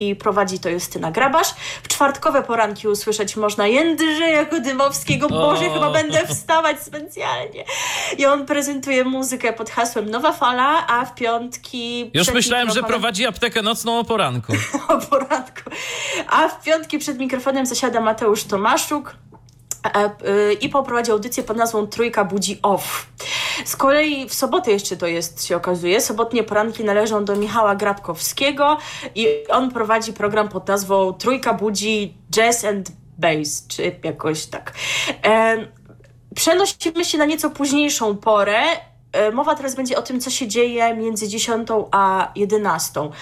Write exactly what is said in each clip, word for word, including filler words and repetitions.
i prowadzi to Justyna Grabasz. W czwartkowe poranki usłyszeć można Jędrzeja Dymowskiego. Boże, o. chyba będę wstawać specjalnie. I on prezentuje muzykę pod hasłem Nowa Fala, a w piątki... Już myślałem, mikrofonem... że prowadzi aptekę nocną o poranku. o poranku. A w piątki przed mikrofonem zasiada Mateusz Tomaszuk i poprowadzi audycję pod nazwą Trójka budzi off. Z kolei w sobotę jeszcze to jest, się okazuje, sobotnie poranki należą do Michała Grabkowskiego i on prowadzi program pod nazwą Trójka budzi jazz and bass, czy jakoś tak. E, przenosimy się na nieco późniejszą porę. Mowa teraz będzie o tym, co się dzieje między dziesiątą a jedenastą.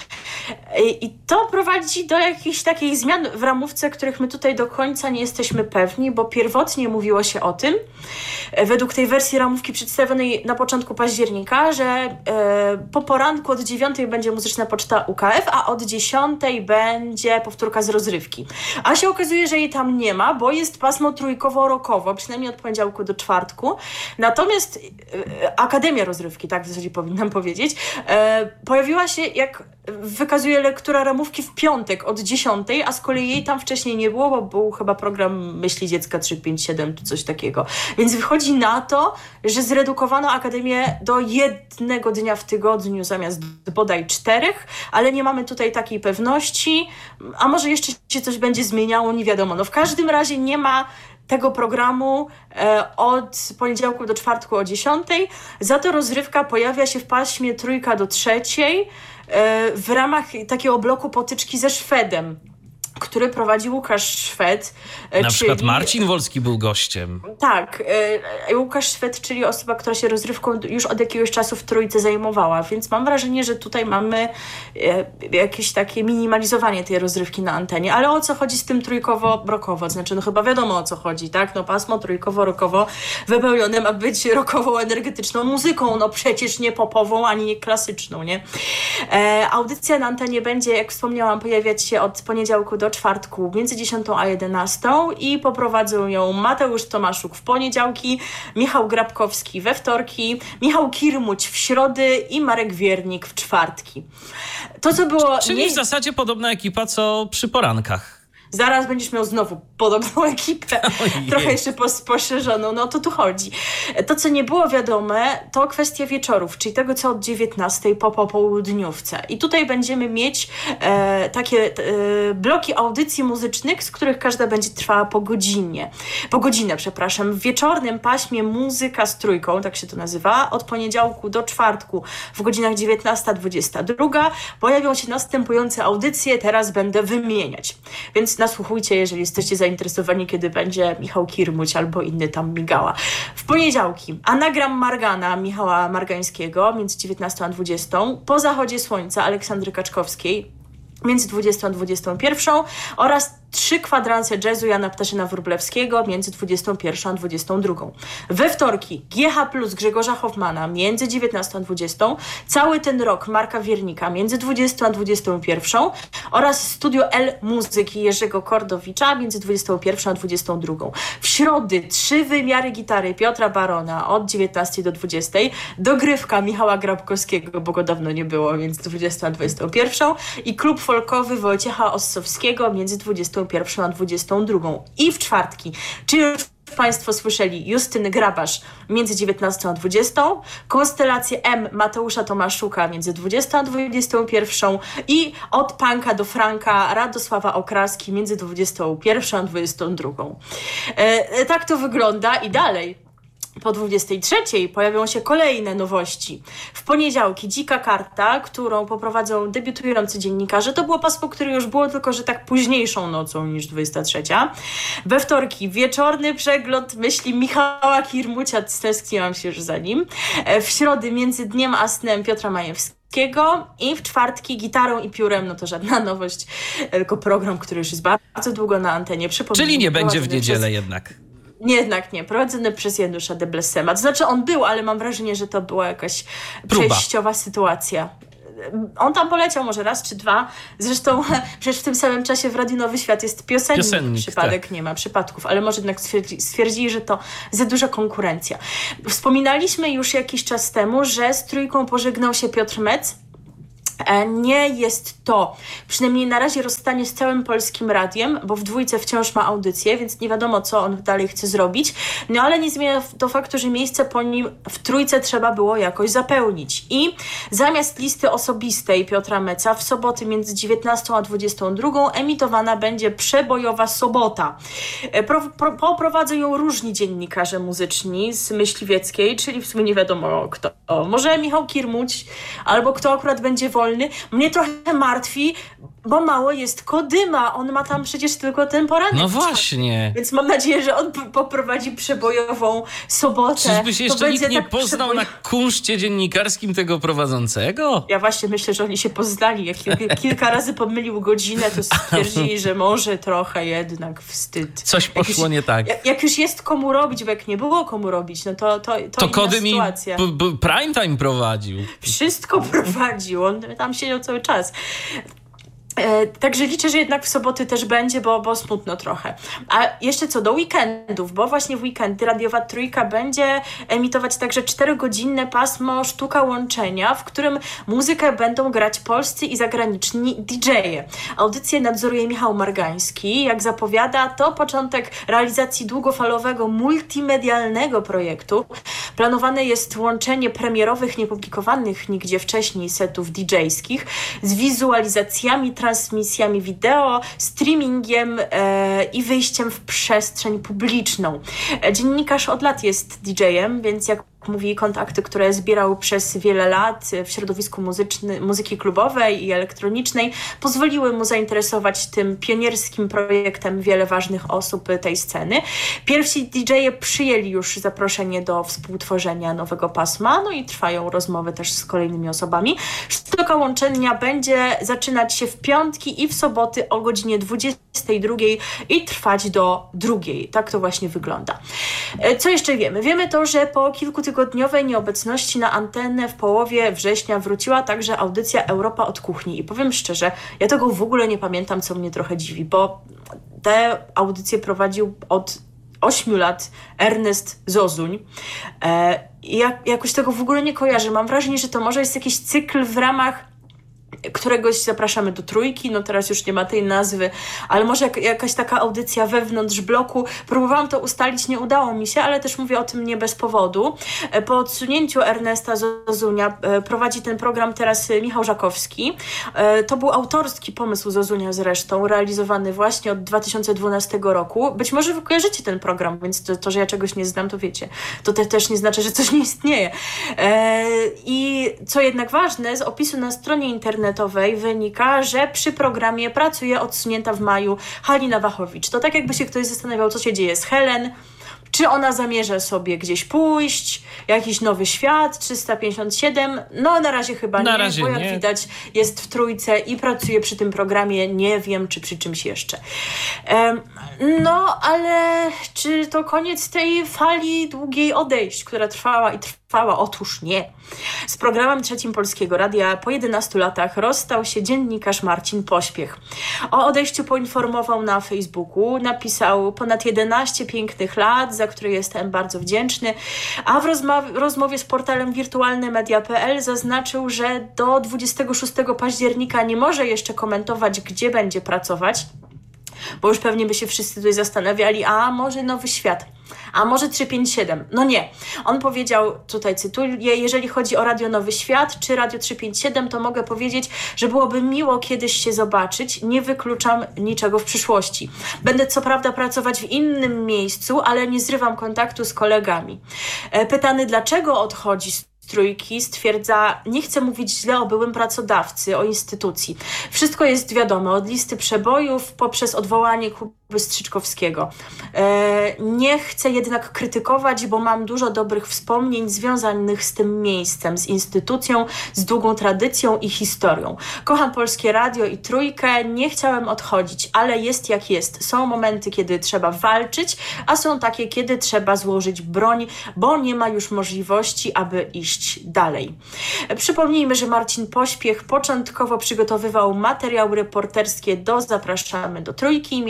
I to prowadzi do jakichś takich zmian w ramówce, których my tutaj do końca nie jesteśmy pewni, bo pierwotnie mówiło się o tym, według tej wersji ramówki przedstawionej na początku października, że po poranku od dziewiątej będzie muzyczna poczta U K F, a od dziesiątej będzie powtórka z rozrywki. A się okazuje, że jej tam nie ma, bo jest pasmo trójkowo-rokowo, przynajmniej od poniedziałku do czwartku. Natomiast Akademia Rozrywki, tak w zasadzie powinnam powiedzieć, e, pojawiła się, jak wykazuje lektura ramówki, w piątek od dziesiątej, a z kolei jej tam wcześniej nie było, bo był chyba program Myśli Dziecka trzysta pięćdziesiąt siedem czy coś takiego. Więc wychodzi na to, że zredukowano Akademię do jednego dnia w tygodniu zamiast bodaj czterech, ale nie mamy tutaj takiej pewności, a może jeszcze się coś będzie zmieniało, nie wiadomo. No w każdym razie nie ma tego programu e, od poniedziałku do czwartku o dziesiątej. Za to rozrywka pojawia się w paśmie trójka do trzeciej e, w ramach takiego bloku Potyczki ze Szwedem, który prowadzi Łukasz Szwed. Na czyli... przykład Marcin Wolski był gościem. Tak. E, Łukasz Szwed, czyli osoba, która się rozrywką już od jakiegoś czasu w Trójce zajmowała, więc mam wrażenie, że tutaj mamy e, jakieś takie minimalizowanie tej rozrywki na antenie. Ale o co chodzi z tym trójkowo-rokowo? Znaczy, no chyba wiadomo, o co chodzi, tak? No pasmo trójkowo-rokowo wypełnione ma być rockową, energetyczną muzyką, no przecież nie popową, ani nie klasyczną, nie? E, audycja na antenie będzie, jak wspomniałam, pojawiać się od poniedziałku do czwartku między dziesiątą a jedenastą i poprowadzą ją Mateusz Tomaszuk w poniedziałki, Michał Grabkowski we wtorki, Michał Kirmuć w środy i Marek Wiernik w czwartki. To, co było... Czyli nie... w zasadzie podobna ekipa, co przy porankach. Zaraz będziesz miał znowu podobną ekipę, Ojej. trochę jeszcze pos- poszerzoną, no to tu chodzi. To, co nie było wiadome, to kwestia wieczorów, czyli tego, co od dziewiętnastej po popołudniówce. I tutaj będziemy mieć e, takie e, bloki audycji muzycznych, z których każda będzie trwała po godzinie. Po godzinę, przepraszam. W wieczornym paśmie Muzyka z Trójką, tak się to nazywa, od poniedziałku do czwartku w godzinach dziewiętnasta dwudziesta druga pojawią się następujące audycje, teraz będę wymieniać. Więc nasłuchujcie, jeżeli jesteście zainteresowani, kiedy będzie Michał Kirmuć albo inny tam migała. W poniedziałki Anagram Margana Michała Margańskiego między dziewiętnastą a dwudziestą, Po zachodzie słońca Aleksandry Kaczkowskiej między dwudziestą a dwudziestą pierwszą oraz Trzy kwadranse jazzu Jana Ptaszyna-Wróblewskiego między dwudziestą pierwszą a dwudziestą drugą. We wtorki G H plus Grzegorza Hoffmana między dziewiętnastą a dwudziestą, Cały ten rok Marka Wiernika między dwudziestą a dwudziestą pierwszą oraz Studio L Muzyki Jerzego Kordowicza między dwudziestą pierwszą a dwudziestą drugą. W środy Trzy wymiary gitary Piotra Barona od dziewiętnastej do dwudziestej, Dogrywka Michała Grabkowskiego, bo go dawno nie było, między dwudziestą a dwudziestą pierwszą i Klub Folkowy Wojciecha Ossowskiego między dwudziestą pierwszą a dwudziestą drugą. I w czwartki, czy już Państwo słyszeli, Justyny Grabasz między dziewiętnastą a dwudziestą, Konstelacje M Mateusza Tomaszuka między dwudziestą a dwudziestą pierwszą i Od Panka do Franka Radosława Okraski między dwudziestą pierwszą a dwudziestą drugą. E, tak to wygląda i dalej. Po dwudziestej trzeciej pojawią się kolejne nowości. W poniedziałki Dzika Karta, którą poprowadzą debiutujący dziennikarze. To było pasmo, które już było, tylko że tak późniejszą nocą niż dwudziesta trzecia. We wtorki wieczorny przegląd myśli Michała Kirmucia, stęskniłam się już za nim. W środy Między dniem a snem Piotra Majewskiego i w czwartki Gitarą i piórem, no to żadna nowość, tylko program, który już jest bardzo długo na antenie. Czyli nie będzie w niedzielę przez... jednak. Nie, jednak nie. Prowadzony przez Janusza de Blessema. To znaczy on był, ale mam wrażenie, że to była jakaś Próba. przejściowa sytuacja. On tam poleciał może raz czy dwa. Zresztą przecież w tym samym czasie w Radiu Nowy Świat jest piosennik. piosennik Przypadek tak. Nie ma przypadków, ale może jednak stwierdzi, stwierdzili, że to za duża konkurencja. Wspominaliśmy już jakiś czas temu, że z Trójką pożegnał się Piotr Metz. Nie jest to, przynajmniej na razie, rozstanie z całym Polskim Radiem, bo w dwójce wciąż ma audycję, więc nie wiadomo, co on dalej chce zrobić. No ale nie zmienia to faktu, że miejsce po nim w trójce trzeba było jakoś zapełnić. I zamiast listy osobistej Piotra Meca w soboty między dziewiętnastą a dwudziestą drugą emitowana będzie przebojowa sobota. Pro, pro, poprowadzą ją różni dziennikarze muzyczni z Myśliwieckiej, czyli w sumie nie wiadomo kto. O, może Michał Kirmuć, albo kto akurat będzie wolny. Mnie trochę martwi, bo mało jest Kodyma. On ma tam przecież tylko ten poranek. No właśnie. Więc mam nadzieję, że on p- poprowadzi przebojową sobotę. Czyżby się jeszcze nikt nie tak poznał przeboj... na kunszcie dziennikarskim tego prowadzącego? Ja właśnie myślę, że oni się poznali. Jak kil- kilka razy pomylił godzinę, to stwierdzili, że może trochę jednak wstyd. Coś poszło jak już, nie tak. Jak, jak już jest komu robić, bo jak nie było komu robić, no to to, to, to Kody mi sytuacja. b- b- prime time prowadził. Wszystko prowadził. On tam siedział cały czas. E, także liczę, że jednak w soboty też będzie, bo, bo smutno trochę. A jeszcze co do weekendów, bo właśnie w weekendy Radiowa Trójka będzie emitować także czterogodzinne pasmo Sztuka Łączenia, w którym muzykę będą grać polscy i zagraniczni didżeje. Audycję nadzoruje Michał Margański. Jak zapowiada, to początek realizacji długofalowego, multimedialnego projektu. Planowane jest łączenie premierowych, niepublikowanych nigdzie wcześniej setów didżejskich z wizualizacjami, transmisjami wideo, streamingiem e, i wyjściem w przestrzeń publiczną. E, dziennikarz od lat jest didżejem, więc jak mówi, kontakty, które zbierał przez wiele lat w środowisku muzyczny, muzyki klubowej i elektronicznej, pozwoliły mu zainteresować tym pionierskim projektem wiele ważnych osób tej sceny. Pierwsi didżeje przyjęli już zaproszenie do współtworzenia nowego pasma, no i trwają rozmowy też z kolejnymi osobami. Sztuka Łączenia będzie zaczynać się w piątki i w soboty o godzinie dwudziestej drugiej i trwać do drugiej. Tak to właśnie wygląda. Co jeszcze wiemy? Wiemy to, że po kilku tygodniowej nieobecności na antenę w połowie września wróciła także audycja Europa od kuchni. I powiem szczerze, ja tego w ogóle nie pamiętam, co mnie trochę dziwi, bo tę audycję prowadził od ośmiu lat Ernest Zozuń. E, ja jakoś tego w ogóle nie kojarzę. Mam wrażenie, że to może jest jakiś cykl w ramach któregoś Zapraszamy do Trójki, no teraz już nie ma tej nazwy, ale może jak, jakaś taka audycja wewnątrz bloku. Próbowałam to ustalić, nie udało mi się, ale też mówię o tym nie bez powodu. Po odsunięciu Ernesta Zozunia prowadzi ten program teraz Michał Żakowski. To był autorski pomysł Zozunia zresztą, realizowany właśnie od dwa tysiące dwunastego roku. Być może wy kojarzycie ten program, więc to, to że ja czegoś nie znam, to wiecie. To te, też nie znaczy, że coś nie istnieje. I co jednak ważne, z opisu na stronie internetowej wynika, że przy programie pracuje odsunięta w maju Halina Wachowicz. To tak jakby się ktoś zastanawiał, co się dzieje z Helen, czy ona zamierza sobie gdzieś pójść, jakiś nowy świat, trzysta pięćdziesiąt siedem, no na razie chyba na nie, razie bo jak nie. widać jest w Trójce i pracuje przy tym programie, nie wiem czy przy czymś jeszcze. Um, no ale czy to koniec tej fali długiej odejść, która trwała i trwała? Otóż nie. Z programem Trzecim Polskiego Radia po jedenastu latach rozstał się dziennikarz Marcin Pośpiech. O odejściu poinformował na Facebooku, napisał ponad jedenaście pięknych lat, za które jestem bardzo wdzięczny, a w rozma- rozmowie z portalem wirtualnymedia kropka p l zaznaczył, że do dwudziestego szóstego października nie może jeszcze komentować, gdzie będzie pracować, bo już pewnie by się wszyscy tutaj zastanawiali, a może Nowy Świat, a może trzysta pięćdziesiąt siedem. No nie. On powiedział, tutaj cytuję, jeżeli chodzi o Radio Nowy Świat czy Radio trzysta pięćdziesiąt siedem, to mogę powiedzieć, że byłoby miło kiedyś się zobaczyć. Nie wykluczam niczego w przyszłości. Będę co prawda pracować w innym miejscu, ale nie zrywam kontaktu z kolegami. Pytany, dlaczego odchodzi z Trójki, stwierdza, nie chcę mówić źle o byłym pracodawcy, o instytucji. Wszystko jest wiadome, od listy przebojów poprzez odwołanie Kuby Strzyczkowskiego. E, nie chcę jednak krytykować, bo mam dużo dobrych wspomnień związanych z tym miejscem, z instytucją, z długą tradycją i historią. Kocham Polskie Radio i Trójkę, nie chciałem odchodzić, ale jest jak jest. Są momenty, kiedy trzeba walczyć, a są takie, kiedy trzeba złożyć broń, bo nie ma już możliwości, aby iść dalej. Przypomnijmy, że Marcin Pośpiech początkowo przygotowywał materiały reporterskie do Zapraszamy do Trójki, między innymi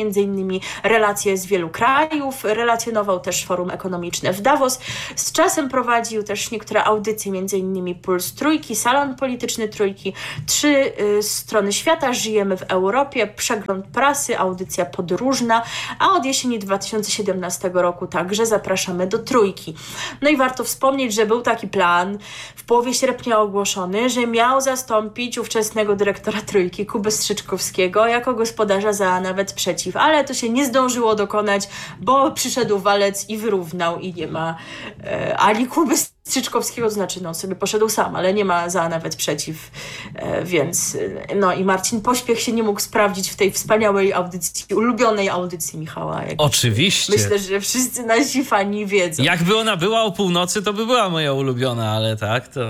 innymi relacje z wielu krajów, relacjonował też Forum Ekonomiczne w Davos. Z czasem prowadził też niektóre audycje, między innymi Puls Trójki, Salon Polityczny Trójki, Trzy y, Strony Świata, Żyjemy w Europie, Przegląd Prasy, audycja podróżna, a od jesieni dwa tysiące siedemnastego roku także Zapraszamy do Trójki. No i warto wspomnieć, że był taki plan w połowie sierpnia ogłoszony, że miał zastąpić ówczesnego dyrektora Trójki, Kubę Strzyczkowskiego, jako gospodarza za nawet przeciw, ale to się nie zdążyło dokonać, bo przyszedł walec i wyrównał i nie ma e, ani Kuby Strzyczkowskiego, to znaczy no sobie poszedł sam, ale nie ma za nawet przeciw, e, więc no i Marcin Pośpiech się nie mógł sprawdzić w tej wspaniałej audycji, ulubionej audycji Michała. Jak Oczywiście. Myślę, że wszyscy nasi fani wiedzą. Jakby ona była o północy, to by była moja ulubiona, ale tak to...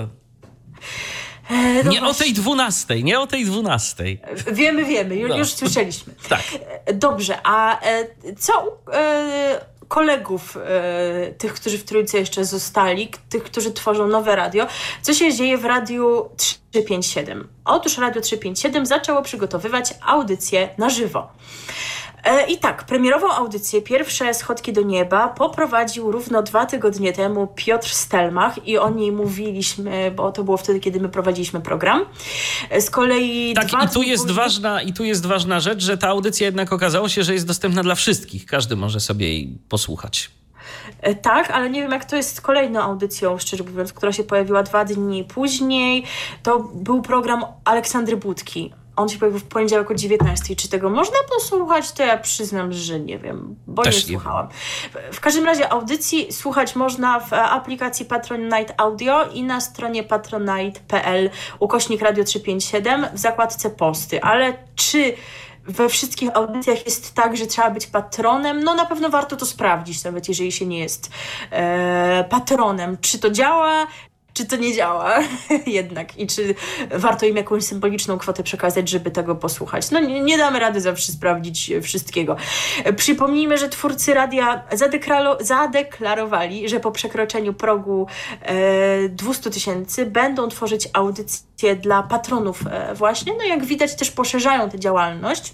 E, no nie właśnie. o tej dwunastej, nie o tej dwunastej. Wiemy, wiemy, już, No. już słyszeliśmy. Tak. Dobrze, a e, co e, kolegów, e, tych, którzy w Trójce jeszcze zostali, tych, którzy tworzą nowe radio, co się dzieje w Radiu trzysta pięćdziesiąt siedem? Otóż Radio trzysta pięćdziesiąt siedem zaczęło przygotowywać audycje na żywo. I tak, premierową audycję Pierwsze Schodki do Nieba poprowadził równo dwa tygodnie temu Piotr Stelmach i o niej mówiliśmy, bo to było wtedy, kiedy my prowadziliśmy program. Z kolei Tak, dwa i tu jest później... ważna, i tu jest ważna rzecz, że ta audycja jednak okazało się, że jest dostępna dla wszystkich. Każdy może sobie jej posłuchać. Tak, ale nie wiem, jak to jest z kolejną audycją, szczerze mówiąc, która się pojawiła dwa dni później. To był program Aleksandry Budki. On się pojawił w poniedziałek o dziewiętnastej. Czy tego można posłuchać? To ja przyznam, że nie wiem, bo Też nie nie słuchałam. W każdym razie audycji słuchać można w aplikacji Patronite Audio i na stronie patronite kropka p l ukośnik Radio trzysta pięćdziesiąt siedem w zakładce posty. Ale czy we wszystkich audycjach jest tak, że trzeba być patronem? No na pewno warto to sprawdzić, nawet jeżeli się nie jest e, patronem. Czy to działa? Czy to nie działa jednak i czy warto im jakąś symboliczną kwotę przekazać, żeby tego posłuchać. No nie, nie damy rady zawsze sprawdzić wszystkiego. Przypomnijmy, że twórcy radia zadeklaro- zadeklarowali, że po przekroczeniu progu e, dwieście tysięcy będą tworzyć audycje dla patronów e, właśnie. No jak widać też poszerzają tę działalność.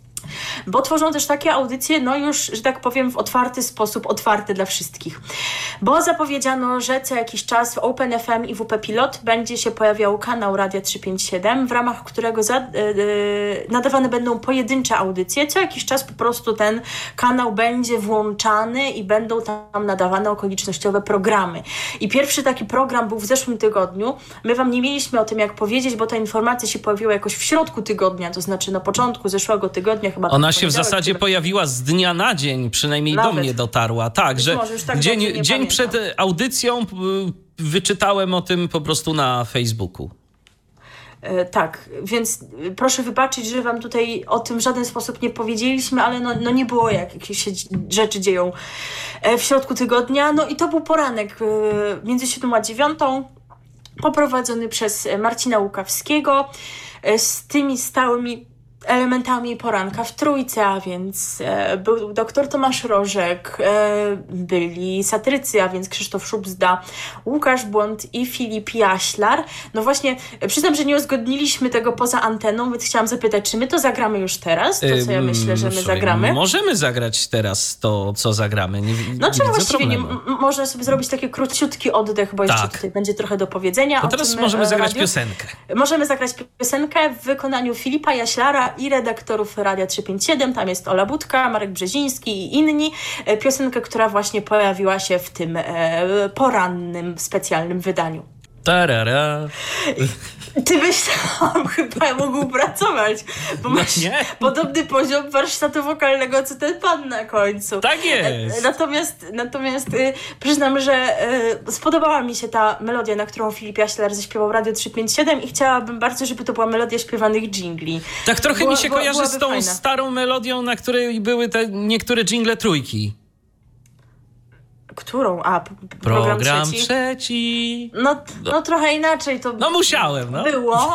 Bo tworzą też takie audycje, no już, że tak powiem, w otwarty sposób, otwarte dla wszystkich. Bo zapowiedziano, że co jakiś czas w Open F M i W P Pilot będzie się pojawiał kanał Radia trzysta pięćdziesiąt siedem, w ramach którego za, yy, nadawane będą pojedyncze audycje. Co jakiś czas po prostu ten kanał będzie włączany i będą tam nadawane okolicznościowe programy. I pierwszy taki program był w zeszłym tygodniu. My wam nie mieliśmy o tym jak powiedzieć, bo ta informacja się pojawiła jakoś w środku tygodnia, to znaczy na początku zeszłego tygodnia, chyba ona się w zasadzie pojawiła z dnia na dzień, przynajmniej Nawet. do mnie dotarła. Tak, Być że może już tak dzień, dobrze nie dzień pamiętam. przed audycją y, wyczytałem o tym po prostu na Facebooku. E, tak, więc proszę wybaczyć, że wam tutaj o tym w żaden sposób nie powiedzieliśmy, ale no, no nie było jak jakieś się rzeczy dzieją e, w środku tygodnia. No i to był poranek e, między siódmą a dziewiątą, poprowadzony przez Marcina Łukawskiego e, z tymi stałymi elementami poranka w Trójce, a więc e, był doktor Tomasz Rożek, e, byli satyrycy, a więc Krzysztof Szubzda, Łukasz Błąd i Filip Jaślar. No właśnie, e, przyznam, że nie uzgodniliśmy tego poza anteną, więc chciałam zapytać, czy my to zagramy już teraz? To, co ja myślę, że my Słuchaj, zagramy. Możemy zagrać teraz to, co zagramy. Nie, No nie czy widzę właściwie nie, problemu. m- można sobie zrobić taki króciutki oddech, bo jeszcze Tak. tutaj będzie trochę do powiedzenia. To o teraz tym, możemy e, zagrać radiu. piosenkę. Możemy zagrać piosenkę w wykonaniu Filipa Jaślara i redaktorów Radia trzysta pięćdziesiąt siedem. Tam jest Ola Budka, Marek Brzeziński i inni. E, Piosenkę, która właśnie pojawiła się w tym e, porannym, specjalnym wydaniu. Tarara. Ty byś tam chyba mógł pracować, bo No masz nie. podobny poziom warsztatu wokalnego, co ten pan na końcu. Tak jest. E, Natomiast, natomiast y, przyznam, że y, spodobała mi się ta melodia, na którą Filip Jaślar zaśpiewał Radio trzysta pięćdziesiąt siedem i chciałabym bardzo, żeby to była melodia śpiewanych dżingli. Tak trochę Była- mi się była- kojarzy z tą byłaby fajna. starą melodią, na której były te niektóre dżingle Trójki. Którą? A, p- Program, program trzeci. trzeci. No, no trochę inaczej to No musiałem, no. było.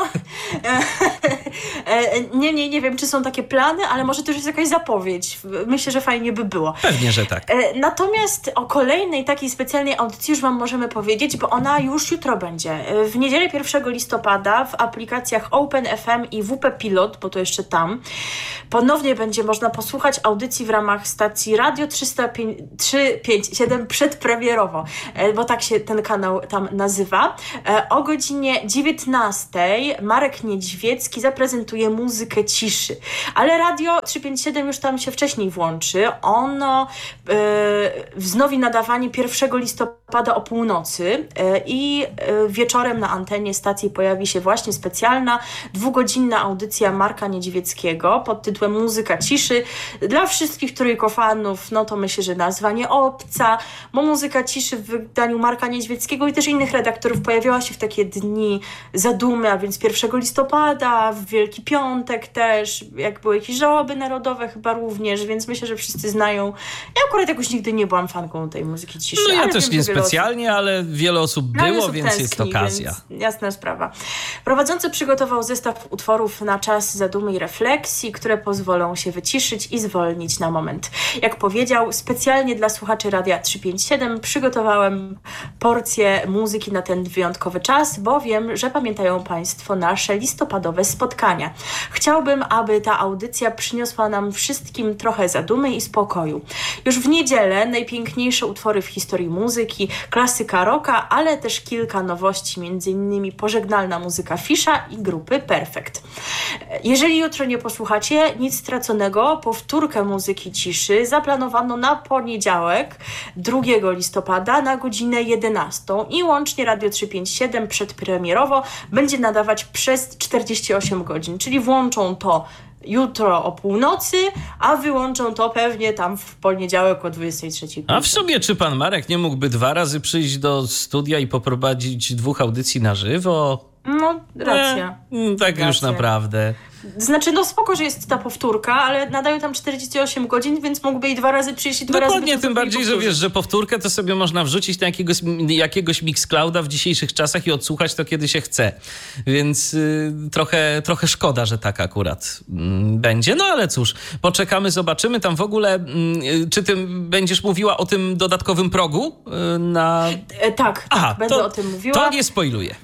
nie, nie, nie wiem, czy są takie plany, ale może to już jest jakaś zapowiedź. Myślę, że fajnie by było. Pewnie, że tak. Natomiast o kolejnej takiej specjalnej audycji już wam możemy powiedzieć, bo ona już jutro będzie. W niedzielę pierwszego listopada w aplikacjach Open F M i W P Pilot, bo to jeszcze tam, ponownie będzie można posłuchać audycji w ramach stacji Radio trzysta pięćdziesiąt siedem przedpremierowo, bo tak się ten kanał tam nazywa. O godzinie dziewiętnastej Marek Niedźwiecki zaprezentuje muzykę ciszy. Ale Radio trzysta pięćdziesiąt siedem już tam się wcześniej włączy. Ono yy, wznowi nadawanie pierwszego listopada o północy yy, i yy, wieczorem na antenie stacji pojawi się właśnie specjalna, dwugodzinna audycja Marka Niedźwieckiego pod tytułem Muzyka ciszy. Dla wszystkich trójkofanów, no to myślę, że nazwa nie obca, bo muzyka ciszy w wydaniu Marka Niedźwieckiego i też innych redaktorów pojawiała się w takie dni zadumy, a więc pierwszego listopada, w Wielki Piątek też, jak były jakieś żałoby narodowe chyba również, więc myślę, że wszyscy znają. Ja akurat jakoś nigdy nie byłam fanką tej muzyki ciszy. No ja ale też wiem, nie że wiele specjalnie, osób... ale wiele osób No, było, osób więc tęskni, jest okazja. Więc jasna sprawa. Prowadzący przygotował zestaw utworów na czas zadumy i refleksji, które pozwolą się wyciszyć i zwolnić na moment. Jak powiedział, specjalnie dla słuchaczy Radia trzysta pięćdziesiąt siedem przygotowałem porcję muzyki na ten wyjątkowy czas, bo wiem, że pamiętają Państwo nasze listopadowe spotkania. Chciałbym, aby ta audycja przyniosła nam wszystkim trochę zadumy i spokoju. Już w niedzielę najpiękniejsze utwory w historii muzyki, klasyka rocka, ale też kilka nowości, między innymi pożegnalna muzyka Fisza i grupy Perfekt. Jeżeli jutro nie posłuchacie, nic straconego, powtórkę muzyki ciszy zaplanowano na poniedziałek, drugiego listopada na godzinę jedenastą i łącznie Radio trzysta pięćdziesiąt siedem przedpremierowo będzie nadawać przez czterdzieści osiem godzin, czyli włączą to jutro o północy, a wyłączą to pewnie tam w poniedziałek o dwudziestej trzeciej. A w sobie, czy pan Marek nie mógłby dwa razy przyjść do studia i poprowadzić dwóch audycji na żywo? No, racja. E, tak racja. Już naprawdę. Znaczy, no spoko, że jest ta powtórka, ale nadają tam czterdzieści osiem godzin, więc mógłby i dwa razy przyjść i dwa Dokładnie, razy... Dokładnie, tym bardziej, że wiesz, że powtórkę to sobie można wrzucić na jakiegoś, jakiegoś Mixclouda w dzisiejszych czasach i odsłuchać to, kiedy się chce. Więc y, trochę, trochę szkoda, że tak akurat y, będzie. No ale cóż, poczekamy, zobaczymy. Tam w ogóle, y, czy ty będziesz mówiła o tym dodatkowym progu? Y, na... E, tak, Aha, tak, będę to, o tym mówiła. To nie spoiluję.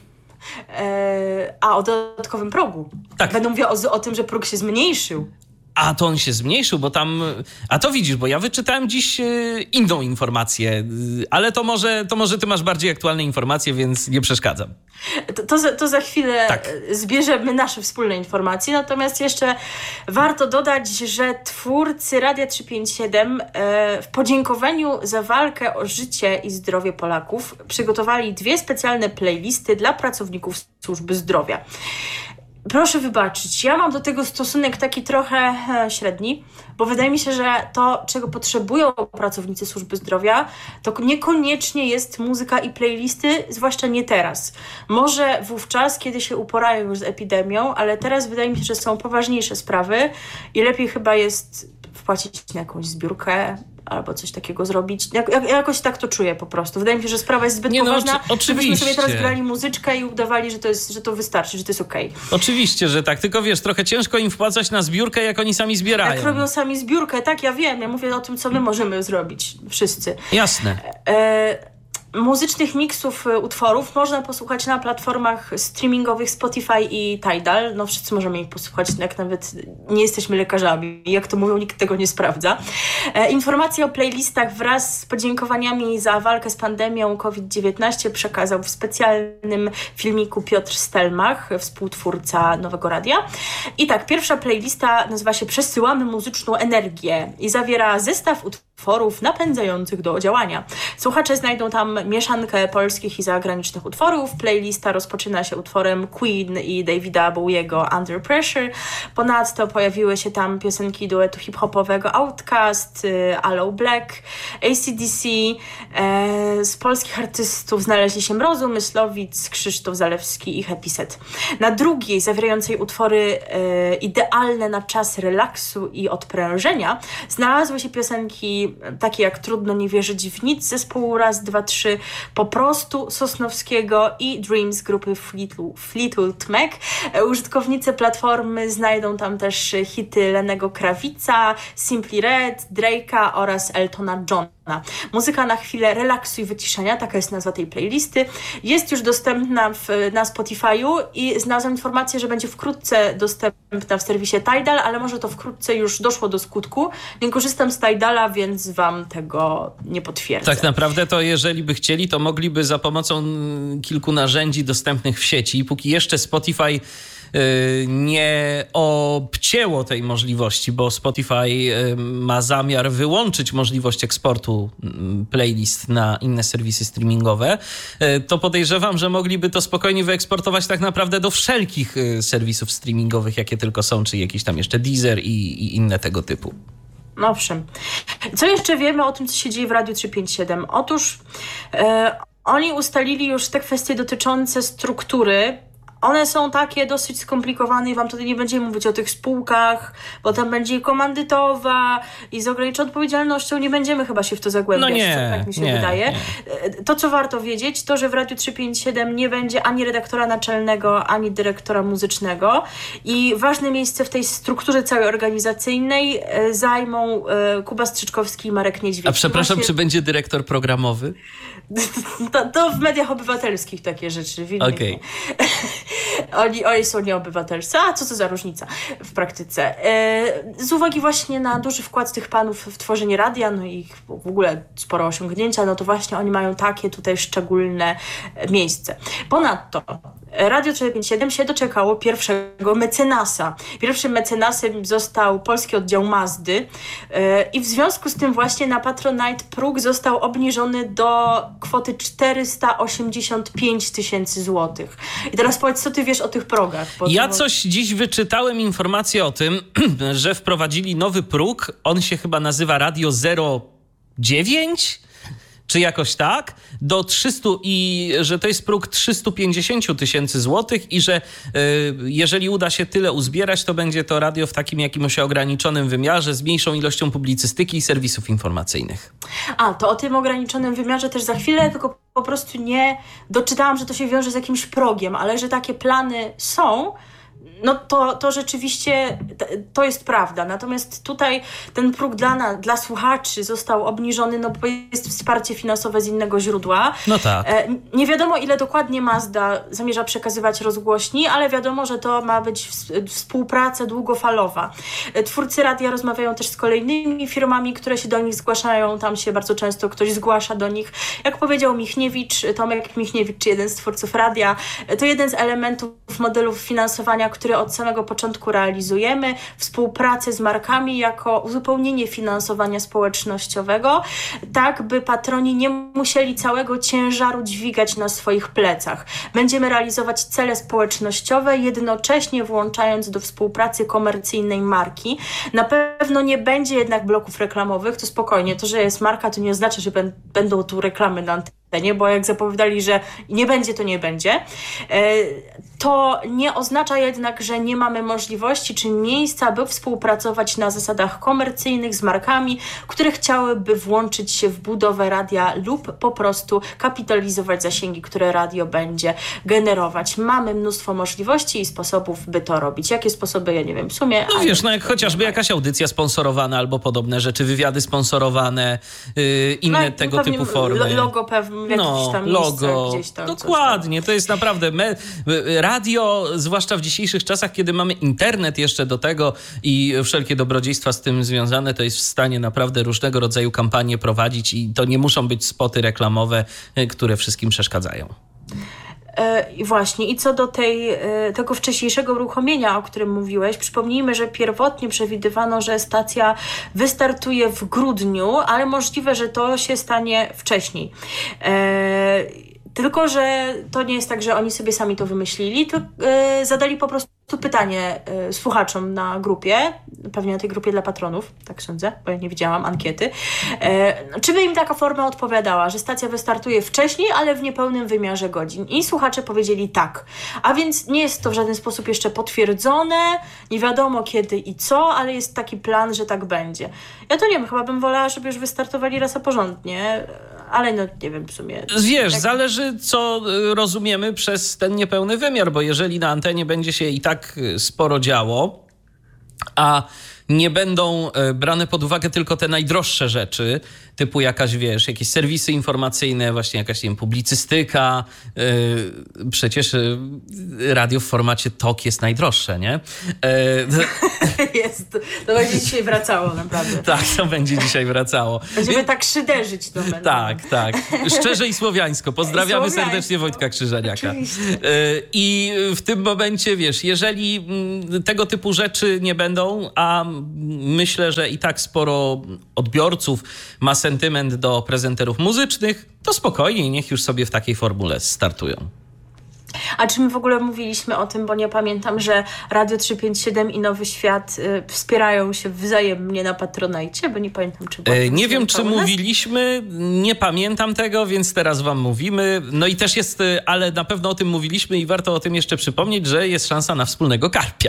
E, a, o dodatkowym progu. Tak. Będę mówiła o, o tym, że próg się zmniejszył. A to on się zmniejszył, bo tam... A to widzisz, bo ja wyczytałem dziś y, inną informację, y, ale to może, to może ty masz bardziej aktualne informacje, więc nie przeszkadzam. To, to, za, to za chwilę tak. zbierzemy nasze wspólne informacje, natomiast jeszcze warto dodać, że twórcy Radia trzysta pięćdziesiąt siedem e, w podziękowaniu za walkę o życie i zdrowie Polaków przygotowali dwie specjalne playlisty dla pracowników służby zdrowia. Proszę wybaczyć, ja mam do tego stosunek taki trochę e, średni, bo wydaje mi się, że to, czego potrzebują pracownicy służby zdrowia, to niekoniecznie jest muzyka i playlisty, zwłaszcza nie teraz. Może wówczas, kiedy się uporają już z epidemią, ale teraz wydaje mi się, że są poważniejsze sprawy i lepiej chyba jest wpłacić na jakąś zbiórkę albo coś takiego zrobić. Jak, jak, jakoś tak to czuję po prostu. Wydaje mi się, że sprawa jest zbyt nie, no, poważna, oczy- żebyśmy sobie teraz grali muzyczkę i udawali, że to, jest, że to wystarczy, że to jest okej. Okay. Oczywiście, że tak. Tylko wiesz, trochę ciężko im wpłacać na zbiórkę, jak oni sami zbierają. Jak robią sami zbiórkę, tak, ja wiem. Ja mówię o tym, co my możemy zrobić. Wszyscy. Jasne. E- Muzycznych miksów utworów można posłuchać na platformach streamingowych Spotify i Tidal. No wszyscy możemy ich posłuchać, jak nawet nie jesteśmy lekarzami. Jak to mówią, nikt tego nie sprawdza. E, informacje o playlistach wraz z podziękowaniami za walkę z pandemią COVID dziewiętnaście przekazał w specjalnym filmiku Piotr Stelmach, współtwórca Nowego Radia. I tak, pierwsza playlista nazywa się Przesyłamy muzyczną energię i zawiera zestaw utworów napędzających do działania. Słuchacze znajdą tam mieszankę polskich i zagranicznych utworów. Playlista rozpoczyna się utworem Queen i Davida Bowiego Under Pressure. Ponadto pojawiły się tam piosenki duetu hip-hopowego Outkast, Aloe Black, A C D C. E, z polskich artystów znaleźli się Mrozu, Myslowic, Krzysztof Zalewski i Happy Set. Na drugiej, zawierającej utwory e, idealne na czas relaksu i odprężenia, znalazły się piosenki takie jak Trudno nie wierzyć w nic zespołu Raz, Dwa, Trzy, Po prostu Sosnowskiego i Dreams grupy Fleetwood, Fleetwood Mac. Użytkownicy platformy znajdą tam też hity Lennego Krawica, Simply Red, Drake'a oraz Eltona Johna. Muzyka na chwilę relaksu i wyciszenia, taka jest nazwa tej playlisty, jest już dostępna w, na Spotify'u i znalazłam informację, że będzie wkrótce dostępna w serwisie Tidal, ale może to wkrótce już doszło do skutku. Nie korzystam z Tidala, więc wam tego nie potwierdzę. Tak naprawdę to jeżeli by chcieli, to mogliby za pomocą kilku narzędzi dostępnych w sieci, póki jeszcze Spotify nie obcięło tej możliwości, bo Spotify ma zamiar wyłączyć możliwość eksportu playlist na inne serwisy streamingowe, to podejrzewam, że mogliby to spokojnie wyeksportować tak naprawdę do wszelkich serwisów streamingowych, jakie tylko są, czy jakiś tam jeszcze Deezer i, i inne tego typu. No owszem. Co jeszcze wiemy o tym, co się dzieje w Radiu trzysta pięćdziesiąt siedem? Otóż e, oni ustalili już te kwestie dotyczące struktury. One są takie dosyć skomplikowane i wam tutaj nie będziemy mówić o tych spółkach, bo tam będzie i komandytowa i z ograniczoną odpowiedzialnością. Nie będziemy chyba się w to zagłębiać, no nie, tak mi się nie, wydaje. Nie. To, co warto wiedzieć, to, że w Radiu trzysta pięćdziesiąt siedem nie będzie ani redaktora naczelnego, ani dyrektora muzycznego i ważne miejsce w tej strukturze całej organizacyjnej zajmą Kuba Strzyczkowski i Marek Niedźwiedź. A przepraszam, Właśnie... czy będzie dyrektor programowy? To, to w mediach obywatelskich takie rzeczy. Okej. Okay. Oni, oni są nieobywatelscy. A co to za różnica w praktyce? Z uwagi właśnie na duży wkład tych panów w tworzenie radia, no i ich w ogóle sporo osiągnięcia, no to właśnie oni mają takie tutaj szczególne miejsce. Ponadto Radio trzysta pięćdziesiąt siedem się doczekało pierwszego mecenasa. Pierwszym mecenasem został polski oddział Mazdy i w związku z tym właśnie na Patronite próg został obniżony do kwoty czterysta osiemdziesiąt pięć tysięcy złotych. I teraz powiedz, co ty wiesz o tych progach? Bo ja to... coś dziś wyczytałem informację o tym, że wprowadzili nowy próg. On się chyba nazywa Radio zero dziewięć? Czy jakoś tak, do trzysta i że to jest próg trzysta pięćdziesiąt tysięcy złotych i że y, jeżeli uda się tyle uzbierać, to będzie to radio w takim jakimś ograniczonym wymiarze z mniejszą ilością publicystyki i serwisów informacyjnych. A, to o tym ograniczonym wymiarze też za chwilę, tylko po prostu nie doczytałam, że to się wiąże z jakimś progiem, ale że takie plany są, no to, to rzeczywiście to jest prawda. Natomiast tutaj ten próg dla, dla słuchaczy został obniżony, no bo jest wsparcie finansowe z innego źródła. No tak. Nie wiadomo, ile dokładnie Mazda zamierza przekazywać rozgłośni, ale wiadomo, że to ma być współpraca długofalowa. Twórcy radia rozmawiają też z kolejnymi firmami, które się do nich zgłaszają. Tam się bardzo często ktoś zgłasza do nich. Jak powiedział Michniewicz, Tomek Michniewicz, jeden z twórców radia, to jeden z elementów modelów finansowania, który od samego początku realizujemy, współpracę z markami jako uzupełnienie finansowania społecznościowego, tak by patroni nie musieli całego ciężaru dźwigać na swoich plecach. Będziemy realizować cele społecznościowe, jednocześnie włączając do współpracy komercyjnej marki. Na pewno nie będzie jednak bloków reklamowych, to spokojnie, to, że jest marka, to nie oznacza, że b- będą tu reklamy na antenie, bo jak zapowiadali, że nie będzie, to nie będzie. To nie oznacza jednak, że nie mamy możliwości czy miejsca, by współpracować na zasadach komercyjnych z markami, które chciałyby włączyć się w budowę radia lub po prostu kapitalizować zasięgi, które radio będzie generować. Mamy mnóstwo możliwości i sposobów, by to robić. Jakie sposoby? Ja nie wiem, w sumie... No wiesz, no jak chociażby jakaś audycja sponsorowana albo podobne rzeczy, wywiady sponsorowane, yy, inne no, tego typu formy. Logo pewnie. W jakichś tam no, logo, gdzieś tam. Dokładnie, to jest naprawdę me- radio, zwłaszcza w dzisiejszych czasach, kiedy mamy internet jeszcze do tego i wszelkie dobrodziejstwa z tym związane, to jest w stanie naprawdę różnego rodzaju kampanie prowadzić i to nie muszą być spoty reklamowe, które wszystkim przeszkadzają. I właśnie, i co do tej, tego wcześniejszego uruchomienia, o którym mówiłeś, przypomnijmy, że pierwotnie przewidywano, że stacja wystartuje w grudniu, ale możliwe, że to się stanie wcześniej. Tylko że to nie jest tak, że oni sobie sami to wymyślili, to yy, zadali po prostu pytanie yy, słuchaczom na grupie, pewnie na tej grupie dla patronów, tak sądzę, bo ja nie widziałam ankiety, yy, czy by im taka forma odpowiadała, że stacja wystartuje wcześniej, ale w niepełnym wymiarze godzin. I słuchacze powiedzieli tak. A więc nie jest to w żaden sposób jeszcze potwierdzone, nie wiadomo kiedy i co, ale jest taki plan, że tak będzie. Ja to nie wiem, chyba bym wolała, żeby już wystartowali raz a porządnie, ale no nie wiem w sumie. Wiesz, tak... zależy co rozumiemy przez ten niepełny wymiar, bo jeżeli na antenie będzie się i tak sporo działo, a nie będą brane pod uwagę tylko te najdroższe rzeczy, typu jakaś, wiesz, jakieś serwisy informacyjne, właśnie jakaś, nie wiem, publicystyka. Yy, przecież yy, radio w formacie talk jest najdroższe, nie? Yy. Jest. To będzie dzisiaj wracało, naprawdę. Tak, to będzie dzisiaj wracało. Będziemy tak szyderzyć do mnie. Tak, tak. Szczerze i słowiańsko. Pozdrawiamy słowiańsko. serdecznie Wojtka Krzyżaniaka. Oczywiście. Yy, I w tym momencie, wiesz, jeżeli mm, tego typu rzeczy nie będą, a myślę, że i tak sporo odbiorców ma sentyment do prezenterów muzycznych, to spokojnie, niech już sobie w takiej formule startują. A czy my w ogóle mówiliśmy o tym, bo nie pamiętam, że Radio trzysta pięćdziesiąt siedem i Nowy Świat y, wspierają się wzajemnie na Patronajcie, bo nie pamiętam, czy było. E, nie wiem, czy mówiliśmy, nie pamiętam tego, więc teraz wam mówimy. No i też jest, ale na pewno o tym mówiliśmy i warto o tym jeszcze przypomnieć, że jest szansa na wspólnego karpia.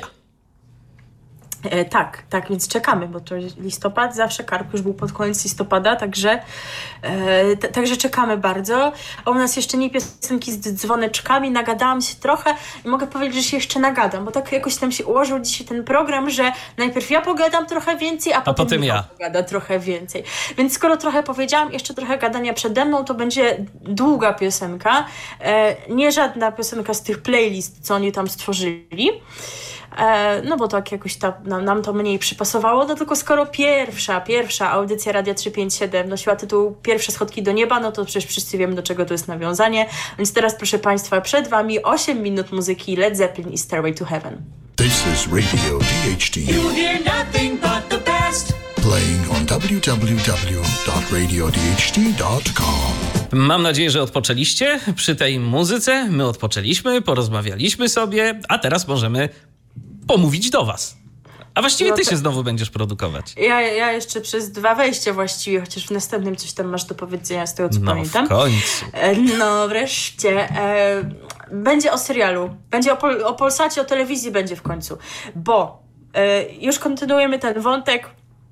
E, tak, tak, więc czekamy, bo to listopad, zawsze karp już był pod koniec listopada, także, e, t- także czekamy bardzo. A u nas jeszcze nie piosenki z dzwoneczkami, nagadałam się trochę i mogę powiedzieć, że się jeszcze nagadam, bo tak jakoś tam się ułożył dzisiaj ten program, że najpierw ja pogadam trochę więcej, a, a potem, potem ja pogada trochę więcej. Więc skoro trochę powiedziałam, jeszcze trochę gadania przede mną, to będzie długa piosenka, e, nie żadna piosenka z tych playlist, co oni tam stworzyli. No bo tak jakoś ta, nam, nam to mniej przypasowało, no tylko skoro pierwsza, pierwsza audycja Radia trzysta pięćdziesiąt siedem nosiła tytuł Pierwsze schodki do nieba, no to przecież wszyscy wiemy, do czego to jest nawiązanie. Więc teraz, proszę Państwa, przed Wami osiem minut muzyki Led Zeppelin i Stairway to Heaven. This is Radio D H T. You hear nothing but the best. Playing on w w w dot radio d h t dot com. Mam nadzieję, że odpoczęliście przy tej muzyce. My odpoczęliśmy, porozmawialiśmy sobie, a teraz możemy pomówić do was. A właściwie no ty to... się znowu będziesz produkować. Ja, ja jeszcze przez dwa wejścia właściwie, chociaż w następnym coś tam masz do powiedzenia z tego, co no, pamiętam. w końcu. No wreszcie. E, będzie o serialu. Będzie o, pol- o Polsacie, o telewizji będzie w końcu. Bo e, już kontynuujemy ten wątek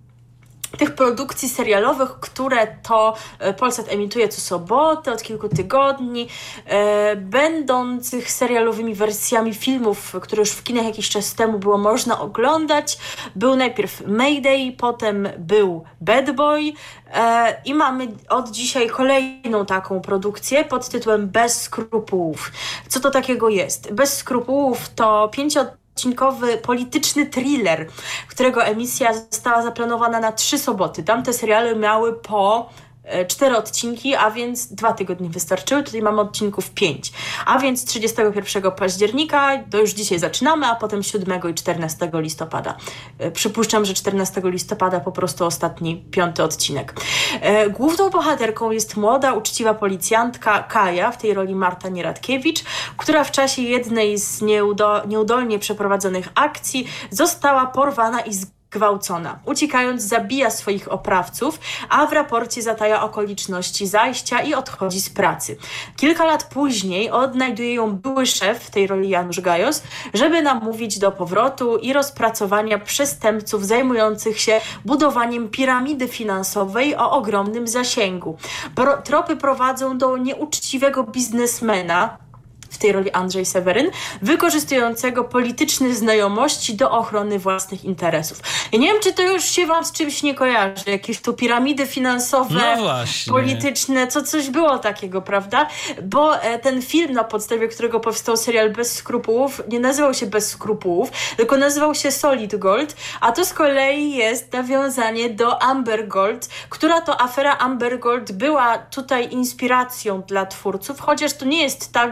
tych produkcji serialowych, które to Polsat emituje co sobotę od kilku tygodni, e, będących serialowymi wersjami filmów, które już w kinach jakiś czas temu było można oglądać. Był najpierw Mayday, potem był Bad Boy e, i mamy od dzisiaj kolejną taką produkcję pod tytułem Bez skrupułów. Co to takiego jest? Bez skrupułów to pięcio odcinkowy polityczny thriller, którego emisja została zaplanowana na trzy soboty. Tamte seriale miały po e, cztery odcinki, a więc dwa tygodnie wystarczyły. Tutaj mamy odcinków pięć. A więc trzydziestego pierwszego października, to już dzisiaj zaczynamy, a potem siódmego i czternastego listopada. E, przypuszczam, że czternastego listopada po prostu ostatni, piąty odcinek. E, główną bohaterką jest młoda, uczciwa policjantka Kaja, w tej roli Marta Nieradkiewicz, która w czasie jednej z nieudo- nieudolnie przeprowadzonych akcji została porwana i zgwałcona. Uciekając, zabija swoich oprawców, a w raporcie zataja okoliczności zajścia i odchodzi z pracy. Kilka lat później odnajduje ją były szef, w tej roli Janusz Gajos, żeby namówić do powrotu i rozpracowania przestępców zajmujących się budowaniem piramidy finansowej o ogromnym zasięgu. Pro- tropy prowadzą do nieuczciwego biznesmena, w tej roli Andrzej Seweryn, wykorzystującego polityczne znajomości do ochrony własnych interesów. Ja nie wiem, czy to już się wam z czymś nie kojarzy. Jakieś tu piramidy finansowe, no właśnie. polityczne, co coś było takiego, prawda? Bo e, ten film, na podstawie którego powstał serial Bez skrupułów, nie nazywał się Bez skrupułów, tylko nazywał się Solid Gold, a to z kolei jest nawiązanie do Amber Gold, która to afera Amber Gold była tutaj inspiracją dla twórców, chociaż to nie jest tak, że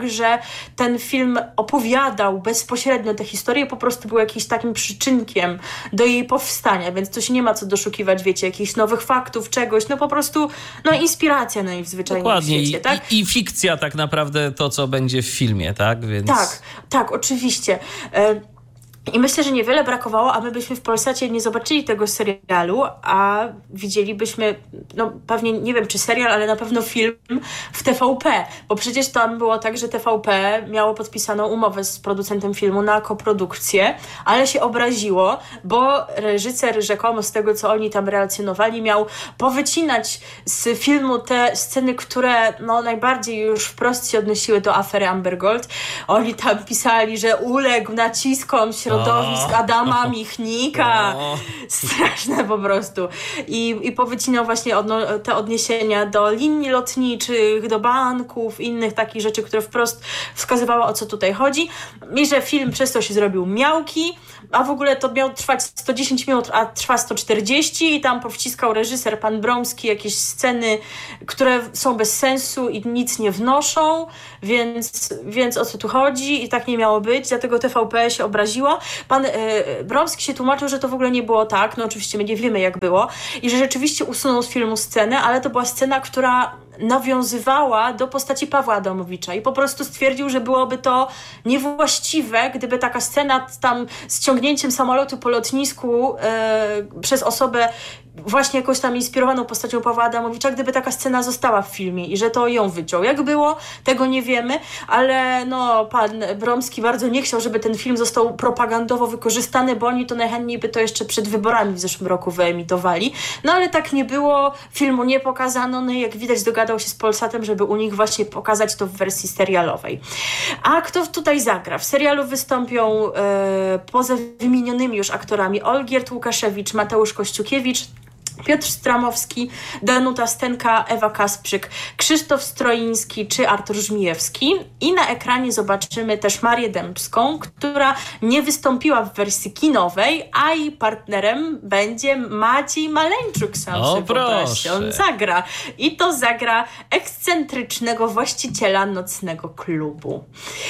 ten film opowiadał bezpośrednio tę historię, po prostu był jakimś takim przyczynkiem do jej powstania, więc tu się nie ma co doszukiwać, wiecie, jakichś nowych faktów, czegoś, no po prostu, no inspiracja najzwyczajniej Dokładnie. w świecie, tak? I, I fikcja tak naprawdę to, co będzie w filmie, tak? Więc... Tak, tak, oczywiście. E, I myślę, że niewiele brakowało, a my byśmy w Polsacie nie zobaczyli tego serialu, a widzielibyśmy, no pewnie, nie wiem czy serial, ale na pewno film w T V P, bo przecież tam było tak, że T V P miało podpisaną umowę z producentem filmu na koprodukcję, ale się obraziło, bo reżyser rzekomo z tego, co oni tam relacjonowali, miał powycinać z filmu te sceny, które no najbardziej już wprost się odnosiły do afery Amber Gold. Oni tam pisali, że uległ naciskom środowisk Adama Michnika. Straszne po prostu. I, i powycinał właśnie odno- te odniesienia do linii lotniczych, do banków, innych takich rzeczy, które wprost wskazywały, o co tutaj chodzi. I że film przez to się zrobił miałki, a w ogóle to miał trwać sto dziesięć minut, a trwa sto czterdzieści i tam powciskał reżyser pan Bromski jakieś sceny, które są bez sensu i nic nie wnoszą, więc, więc o co tu chodzi i tak nie miało być, dlatego T V P się obraziło. Pan y, Bromski się tłumaczył, że to w ogóle nie było tak, no oczywiście my nie wiemy jak było i że rzeczywiście usunął z filmu scenę, ale to była scena, która nawiązywała do postaci Pawła Adamowicza i po prostu stwierdził, że byłoby to niewłaściwe, gdyby taka scena tam z ciągnięciem samolotu po lotnisku e, przez osobę właśnie jakąś tam inspirowaną postacią Pawła Adamowicza, gdyby taka scena została w filmie i że to ją wyciął. Jak było, tego nie wiemy, ale no pan Bromski bardzo nie chciał, żeby ten film został propagandowo wykorzystany, bo oni to najchętniej by to jeszcze przed wyborami w zeszłym roku wyemitowali. No ale tak nie było, filmu nie pokazano, no i jak widać dogadał się z Polsatem, żeby u nich właśnie pokazać to w wersji serialowej. A kto tutaj zagra? W serialu wystąpią e, poza wymienionymi już aktorami Olgierd Łukaszewicz, Mateusz Kościukiewicz, Piotr Stramowski, Danuta Stenka, Ewa Kasprzyk, Krzysztof Stroiński czy Artur Żmijewski. I na ekranie zobaczymy też Marię Dębską, która nie wystąpiła w wersji kinowej, a jej partnerem będzie Maciej Maleńczuk. Sam o, sobie wyobraźcie. On zagra. I to zagra ekscentrycznego właściciela nocnego klubu.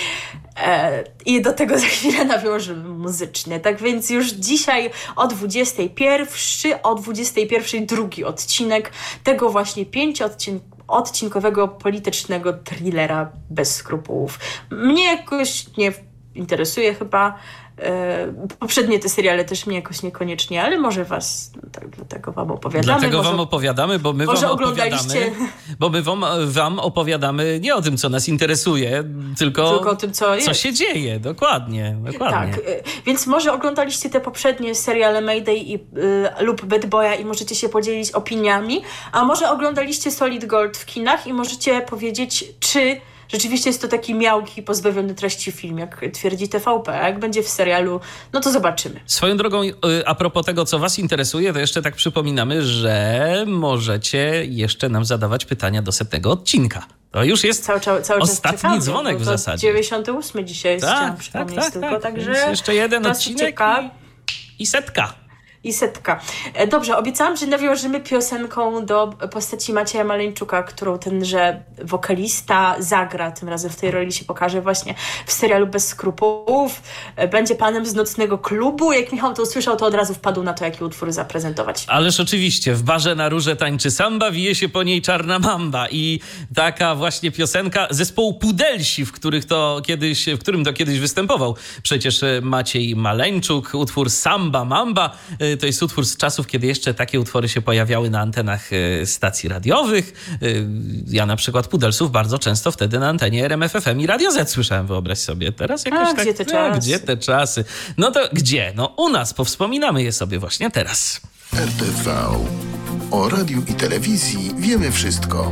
E, I do tego za chwilę nawiążemy muzycznie. Tak więc już dzisiaj o dwudziestej pierwszej, o dwudziestej pierwszej drugi odcinek tego właśnie pięcioodcinkowego politycznego thrillera bez skrupułów. Mnie jakoś nie interesuje chyba. Poprzednie te seriale też mnie jakoś niekoniecznie, ale może was, no tak, dlatego wam opowiadamy. Dlatego może, wam opowiadamy, bo my wam opowiadamy, bo my wam, wam opowiadamy nie o tym, co nas interesuje, tylko, tylko o tym, co, co się dzieje. Dokładnie, dokładnie. Tak, więc może oglądaliście te poprzednie seriale Mayday i, y, lub Bad Boya i możecie się podzielić opiniami, a może oglądaliście Solid Gold w kinach i możecie powiedzieć, czy rzeczywiście jest to taki miałki, pozbawiony treści film, jak twierdzi T V P. A jak będzie w serialu, no to zobaczymy. Swoją drogą, a propos tego, co was interesuje, to jeszcze tak przypominamy, że możecie jeszcze nam zadawać pytania do setnego odcinka. To już jest cały, cały, cały ostatni czekamy, dzwonek w zasadzie. dziewięćdziesiąty ósmy dzisiaj jest, tak, przypomnieć tak, tak, tylko. tak. Także jest jeszcze jeden odcinek i, i setka. I setka. Dobrze, obiecałam, że nawiążemy piosenką do postaci Macieja Maleńczuka, którą tenże wokalista zagra. Tym razem w tej roli się pokaże właśnie w serialu Bez skrupułów. Będzie panem z nocnego klubu. Jak Michał to usłyszał, to od razu wpadł na to, jaki utwór zaprezentować. Ależ oczywiście, w barze na róże tańczy samba, wije się po niej czarna mamba. I taka właśnie piosenka zespołu Pudelsi, w, których to kiedyś, w którym to kiedyś występował przecież Maciej Maleńczuk. Utwór Samba Mamba. To jest utwór z czasów, kiedy jeszcze takie utwory się pojawiały na antenach stacji radiowych. Ja na przykład Pudelsów bardzo często wtedy na antenie R M F F M i Radio Z słyszałem, wyobraź sobie. Teraz jakoś A, tak... Gdzie te czasy? A, gdzie te czasy? No to gdzie? No u nas, powspominamy je sobie właśnie teraz. R T V. O radiu i telewizji wiemy wszystko.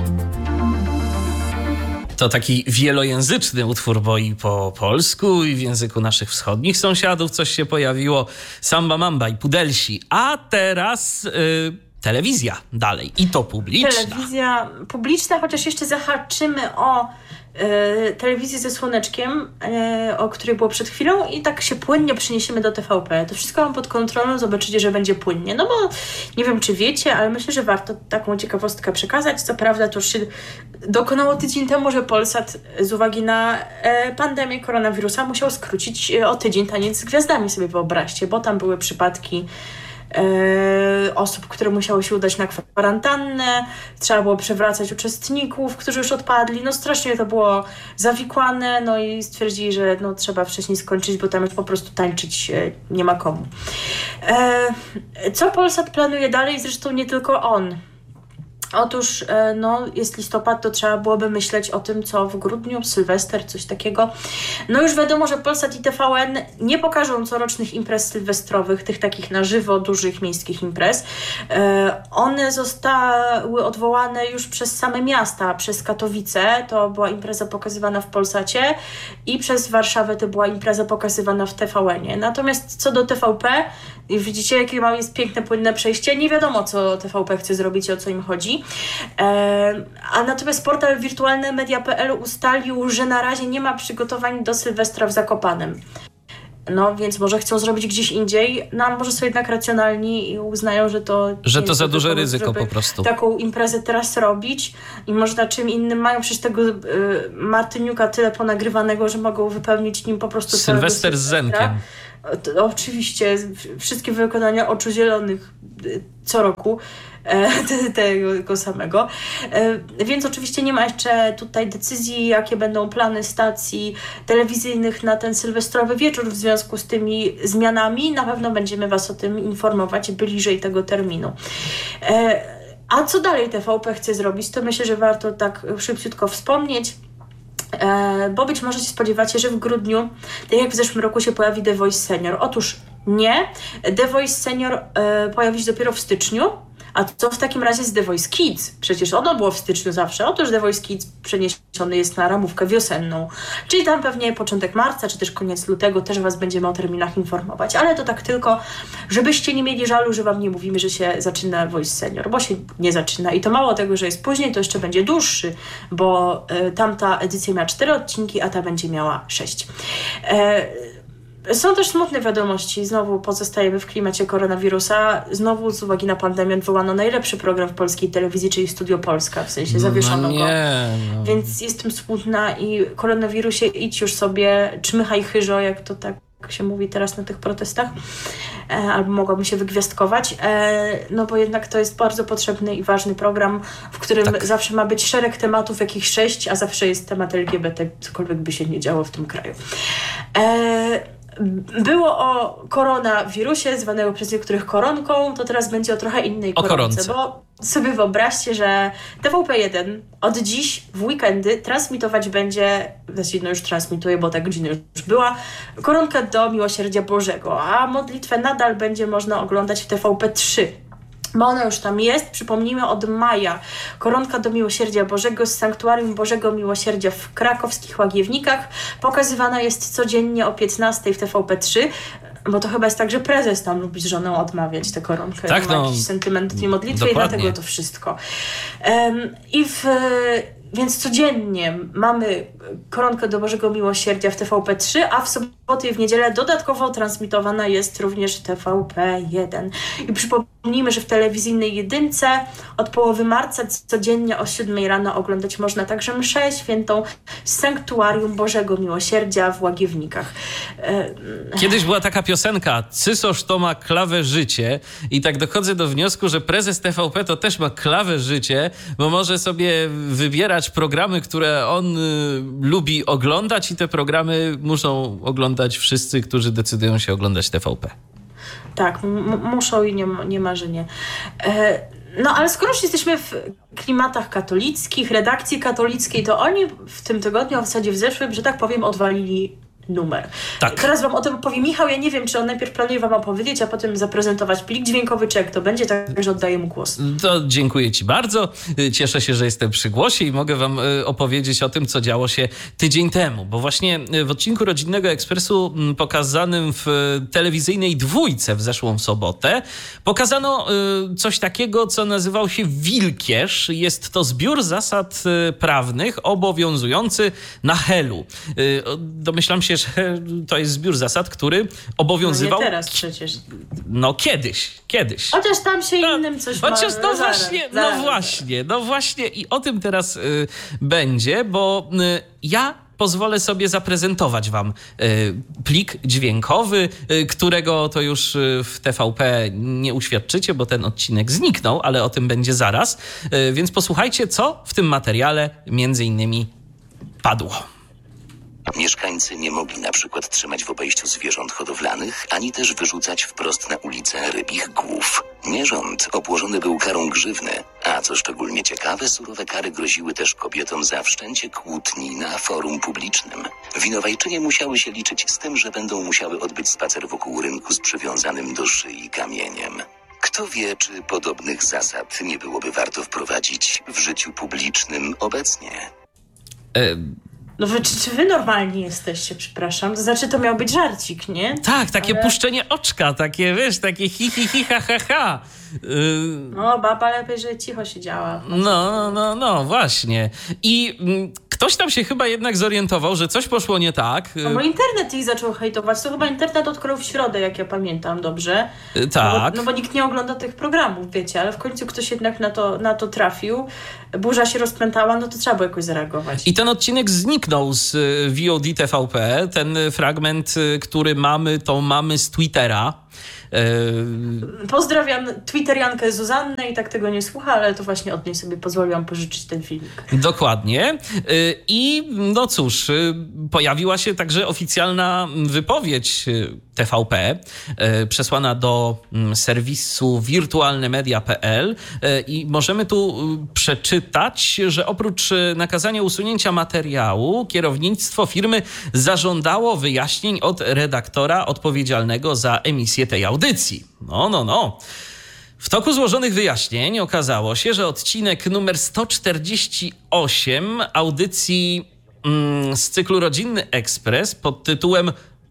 To taki wielojęzyczny utwór, bo i po polsku, i w języku naszych wschodnich sąsiadów coś się pojawiło. Samba Mamba i Pudelsi. A teraz y, telewizja dalej. I to publiczna. Telewizja publiczna, chociaż jeszcze zahaczymy o e, telewizji ze słoneczkiem, e, o której było przed chwilą i tak się płynnie przeniesiemy do T V P. To wszystko mam pod kontrolą, zobaczycie, że będzie płynnie. No bo nie wiem, czy wiecie, ale myślę, że warto taką ciekawostkę przekazać. Co prawda to już się dokonało tydzień temu, że Polsat z uwagi na e, pandemię koronawirusa musiał skrócić e, o tydzień taniec z gwiazdami, sobie wyobraźcie, bo tam były przypadki e, osób, które musiały się udać na kwarantannę, trzeba było przewracać uczestników, którzy już odpadli, no strasznie to było zawikłane, no i stwierdzili, że no, trzeba wcześniej skończyć, bo tam już po prostu tańczyć e, nie ma komu. E, co Polsat planuje dalej? Zresztą nie tylko on. Otóż no, jest listopad, to trzeba byłoby myśleć o tym, co w grudniu, Sylwester, coś takiego. No już wiadomo, że Polsat i T V N nie pokażą corocznych imprez sylwestrowych, tych takich na żywo, dużych miejskich imprez. E, one zostały odwołane już przez same miasta, przez Katowice, to była impreza pokazywana w Polsacie i przez Warszawę to była impreza pokazywana w T V N-ie. Natomiast co do T V P, widzicie, jakie jest piękne, płynne przejście. Nie wiadomo, co T V P chce zrobić i o co im chodzi. E, a natomiast portal wirtualne media kropka p l ustalił, że na razie nie ma przygotowań do Sylwestra w Zakopanem. No, więc może chcą zrobić gdzieś indziej, no a może są jednak racjonalni i uznają, że to... Że to za jest duże pomysł, ryzyko po prostu. Taką imprezę teraz robić i można czym innym mają przecież tego y, Martyniuka tyle ponagrywanego, że mogą wypełnić nim po prostu Sylwester z Zenkiem. To, oczywiście, wszystkie wykonania Oczu Zielonych y, co roku. Te, tego samego. Więc oczywiście nie ma jeszcze tutaj decyzji, jakie będą plany stacji telewizyjnych na ten sylwestrowy wieczór w związku z tymi zmianami. Na pewno będziemy Was o tym informować bliżej tego terminu. A co dalej T V P chce zrobić, to myślę, że warto tak szybciutko wspomnieć. Bo być może się spodziewacie, że w grudniu, tak jak w zeszłym roku, się pojawi The Voice Senior. Otóż nie. The Voice Senior pojawi się dopiero w styczniu. A co w takim razie z The Voice Kids? Przecież ono było w styczniu zawsze. Otóż The Voice Kids przeniesiony jest na ramówkę wiosenną. Czyli tam pewnie początek marca, czy też koniec lutego też Was będziemy o terminach informować. Ale to tak tylko, żebyście nie mieli żalu, że Wam nie mówimy, że się zaczyna Voice Senior, bo się nie zaczyna. I to mało tego, że jest później, to jeszcze będzie dłuższy, bo y, tamta edycja miała cztery odcinki, a ta będzie miała sześć. Y, Są też smutne wiadomości. Znowu pozostajemy w klimacie koronawirusa. Znowu z uwagi na pandemię odwołano najlepszy program w polskiej telewizji, czyli Studio Polska. W sensie zawieszono no nie, go. No. Więc jestem smutna i koronawirusie idź już sobie, czmychaj chyżo, jak to tak się mówi teraz na tych protestach. E, albo mogłabym się wygwiazdkować. E, no bo jednak to jest bardzo potrzebny i ważny program, w którym tak. zawsze ma być szereg tematów, jakich sześć, a zawsze jest temat L G B T, cokolwiek by się nie działo w tym kraju. E, Było o koronawirusie, zwanego przez niektórych koronką, to teraz będzie o trochę innej o koronce, koronce. bo sobie wyobraźcie, że T V P jeden od dziś w weekendy transmitować będzie, znaczy no już transmituje, bo ta godzina już była, koronkę do Miłosierdzia Bożego, a modlitwę nadal będzie można oglądać w T V P trzy. Bo ona już tam jest, przypomnijmy, od maja. Koronka do Miłosierdzia Bożego z Sanktuarium Bożego Miłosierdzia w krakowskich Łagiewnikach pokazywana jest codziennie o piętnastej w T V P trzy, bo to chyba jest tak, że prezes tam lubi z żoną odmawiać tę koronkę. Tak, ma no, jakiś sentyment do tej modlitwy dokładnie. i dlatego to wszystko. Um, I w... Więc codziennie mamy koronkę do Bożego Miłosierdzia w T V P trzy, a w soboty i w niedzielę dodatkowo transmitowana jest również T V P jeden. I przypomnijmy, że w telewizyjnej jedynce od połowy marca codziennie o siódmej rano oglądać można także mszę świętą z Sanktuarium Bożego Miłosierdzia w Łagiewnikach. Kiedyś była taka piosenka, Cysosz to ma klawę życie, i tak dochodzę do wniosku, że prezes T V P to też ma klawę życie, bo może sobie wybierać programy, które on y, lubi oglądać, i te programy muszą oglądać wszyscy, którzy decydują się oglądać T V P. Tak, m- muszą i nie, nie marzenie. E, no ale skoro już jesteśmy w klimatach katolickich, redakcji katolickiej, to oni w tym tygodniu, a w zasadzie w zeszłym, że tak powiem, odwalili numer. Tak. Teraz wam o tym opowie Michał. Ja nie wiem, czy on najpierw planuje wam opowiedzieć, a potem zaprezentować plik dźwiękowy, czy jak to będzie, także oddaję mu głos. To dziękuję ci bardzo. Cieszę się, że jestem przy głosie i mogę wam opowiedzieć o tym, co działo się tydzień temu, bo właśnie w odcinku Rodzinnego Ekspresu pokazanym w telewizyjnej dwójce w zeszłą sobotę pokazano coś takiego, co nazywał się Wilkierz. Jest to zbiór zasad prawnych obowiązujący na Helu. Domyślam się, że to jest zbiór zasad, który obowiązywał... No nie teraz przecież. No kiedyś, kiedyś. Chociaż tam się No, innym coś chociaż ma. no Zaraz, właśnie, zaraz. no właśnie, no właśnie i o tym teraz y, będzie, bo y, ja pozwolę sobie zaprezentować wam y, plik dźwiękowy, y, którego to już y, w T V P nie uświadczycie, bo ten odcinek zniknął, ale o tym będzie zaraz. Y, więc posłuchajcie, co w tym materiale między innymi padło. Mieszkańcy nie mogli na przykład trzymać w obejściu zwierząt hodowlanych, ani też wyrzucać wprost na ulicę rybich głów. Nierząd obłożony był karą grzywny, a co szczególnie ciekawe, surowe kary groziły też kobietom za wszczęcie kłótni na forum publicznym. Winowajczynie musiały się liczyć z tym, że będą musiały odbyć spacer wokół rynku z przywiązanym do szyi kamieniem. Kto wie, czy podobnych zasad nie byłoby warto wprowadzić w życiu publicznym obecnie? Y- No wy, czy, czy wy normalni jesteście, przepraszam? To znaczy, to miał być żarcik, nie? Tak, takie Ale... puszczenie oczka, takie, wiesz, takie hi, hi, hi, ha, ha, ha. Yy, No, baba lepiej, że cicho siedziała. no, no, no, no, właśnie. I mm, ktoś tam się chyba jednak zorientował, że coś poszło nie tak. No bo internet ich zaczął hejtować. To chyba internet odkrył w środę, jak ja pamiętam dobrze. Yy, tak. No bo, no bo nikt nie ogląda tych programów, wiecie, ale w końcu ktoś jednak na to, na to trafił. Burza się rozpętała, no to trzeba było jakoś zareagować. I ten odcinek zniknął z y, V O D T V P. Ten fragment, y, który mamy, to mamy z Twittera. Yy, Pozdrawiam Twitteriankę Zuzannę i tak tego nie słucha, ale to właśnie od niej sobie pozwoliłam pożyczyć ten filmik. Dokładnie. Yy, I no cóż, yy, pojawiła się także oficjalna wypowiedź yy, T V P, yy, przesłana do yy, serwisu wirtualnemedia kropka p l yy, i możemy tu yy, przeczytać, że oprócz yy, nakazania usunięcia materiału, kierownictwo firmy zażądało wyjaśnień od redaktora odpowiedzialnego za emisję tej audycji. No, no, no. W toku złożonych wyjaśnień okazało się, że odcinek numer sto czterdzieści osiem audycji mm, z cyklu Rodzinny Ekspres pod tytułem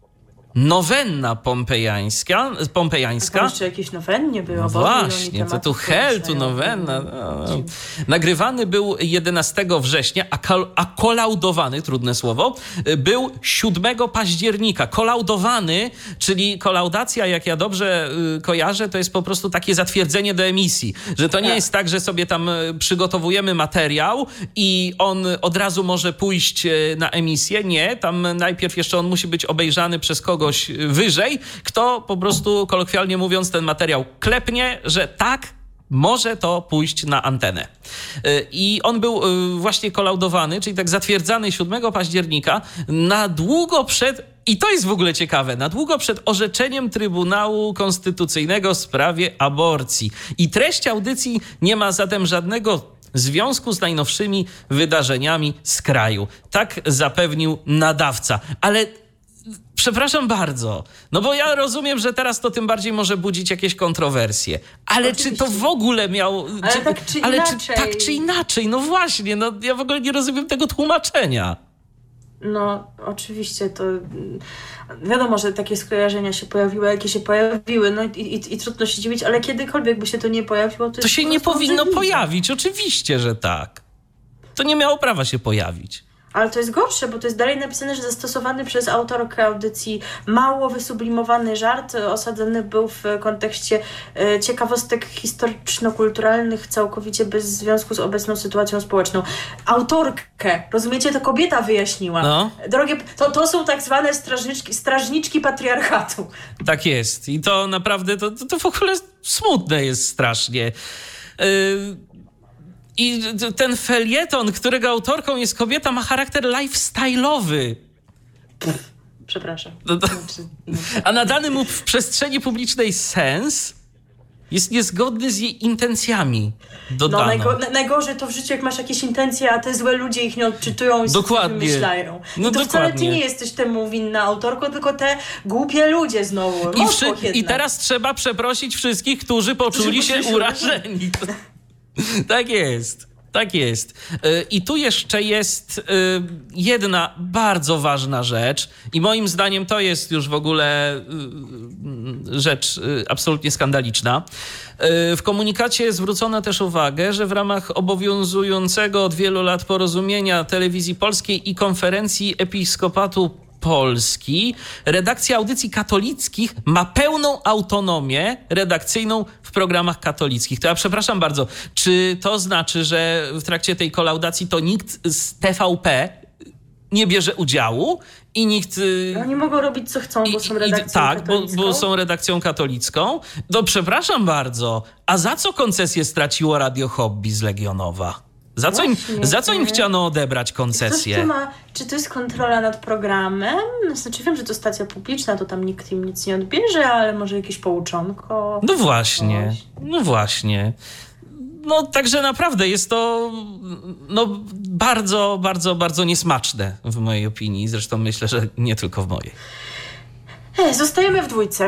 Nowenna pompejańska, pompejańska. A jeszcze jakieś nowennie były. No właśnie, to tu hel, tu nowenna. No, no. Nagrywany był jedenastego września, a, kol- a kolaudowany, trudne słowo, był siódmego października. Kolaudowany, czyli kolaudacja, jak ja dobrze y, kojarzę, to jest po prostu takie zatwierdzenie do emisji. Że to nie Tak. jest tak, że sobie tam przygotowujemy materiał i on od razu może pójść na emisję. Nie, tam najpierw jeszcze on musi być obejrzany przez kogoś wyżej, kto po prostu, kolokwialnie mówiąc, ten materiał klepnie, że tak, może to pójść na antenę. I on był właśnie kolaudowany, czyli tak zatwierdzany siódmego października, na długo przed, i to jest w ogóle ciekawe, na długo przed orzeczeniem Trybunału Konstytucyjnego w sprawie aborcji. I treść audycji nie ma zatem żadnego związku z najnowszymi wydarzeniami z kraju. Tak zapewnił nadawca. Ale przepraszam bardzo, no bo ja rozumiem, że teraz to tym bardziej może budzić jakieś kontrowersje. Ale Oczywiście. czy to w ogóle miał... Ale czy, tak czy ale inaczej. Czy, tak czy inaczej, no właśnie, no ja w ogóle nie rozumiem tego tłumaczenia. No, oczywiście to mm, wiadomo, że takie skojarzenia się pojawiły, jakie się pojawiły, no i, i, i trudno się dziwić, ale kiedykolwiek by się to nie pojawiło, to, To jest się po nie prostu powinno obrzydliwe. pojawić, oczywiście, że tak. To nie miało prawa się pojawić. Ale to jest gorsze, bo to jest dalej napisane, że zastosowany przez autorkę audycji mało wysublimowany żart osadzony był w kontekście e, ciekawostek historyczno-kulturalnych, całkowicie bez związku z obecną sytuacją społeczną. Autorkę, rozumiecie, to kobieta wyjaśniła. No. Drogie, to, to są tak zwane strażniczki, strażniczki patriarchatu. Tak jest. I to naprawdę, to, to, to w ogóle smutne jest strasznie. Yy... I ten felieton, którego autorką jest kobieta, ma charakter lifestyle'owy. Przepraszam. No to, Znaczy, no. a nadany mu w przestrzeni publicznej sens Jest niezgodny z jej intencjami dodano. No najgo- najgorzej to w życiu, jak masz jakieś intencje, a te złe ludzie ich nie odczytują i Dokładnie. sobie wymyślają. No I to dokładnie. wcale ty nie jesteś temu winna autorko, tylko te głupie ludzie znowu. I, wszy- jednak. I teraz trzeba przeprosić wszystkich, którzy poczuli się poczuli się urażeni. Tak jest. Tak jest. I tu jeszcze jest jedna bardzo ważna rzecz i moim zdaniem to jest już w ogóle rzecz absolutnie skandaliczna. W komunikacie zwrócono też uwagę, że w ramach obowiązującego od wielu lat porozumienia Telewizji Polskiej i Konferencji Episkopatu Polski redakcja audycji katolickich ma pełną autonomię redakcyjną w programach katolickich. To ja przepraszam bardzo, czy to znaczy, że w trakcie tej kolaudacji to nikt z T V P nie bierze udziału i nikt... Oni mogą robić co chcą, bo są I- i- redakcją Tak, bo, katolicką. bo są redakcją katolicką. To przepraszam bardzo, a za co koncesję straciło Radio Hobby z Legionowa? Za co, im, Właśnie, za co im nie? chciano odebrać Ktoś koncesję? tu ma, czy to jest kontrola nad programem? No, znaczy wiem, że to stacja publiczna, to tam nikt im nic nie odbierze, ale może jakieś pouczonko. No właśnie, Coś. no właśnie. No także naprawdę jest to no, bardzo, bardzo, bardzo niesmaczne w mojej opinii. Zresztą myślę, że nie tylko w mojej. E, zostajemy w dwójce.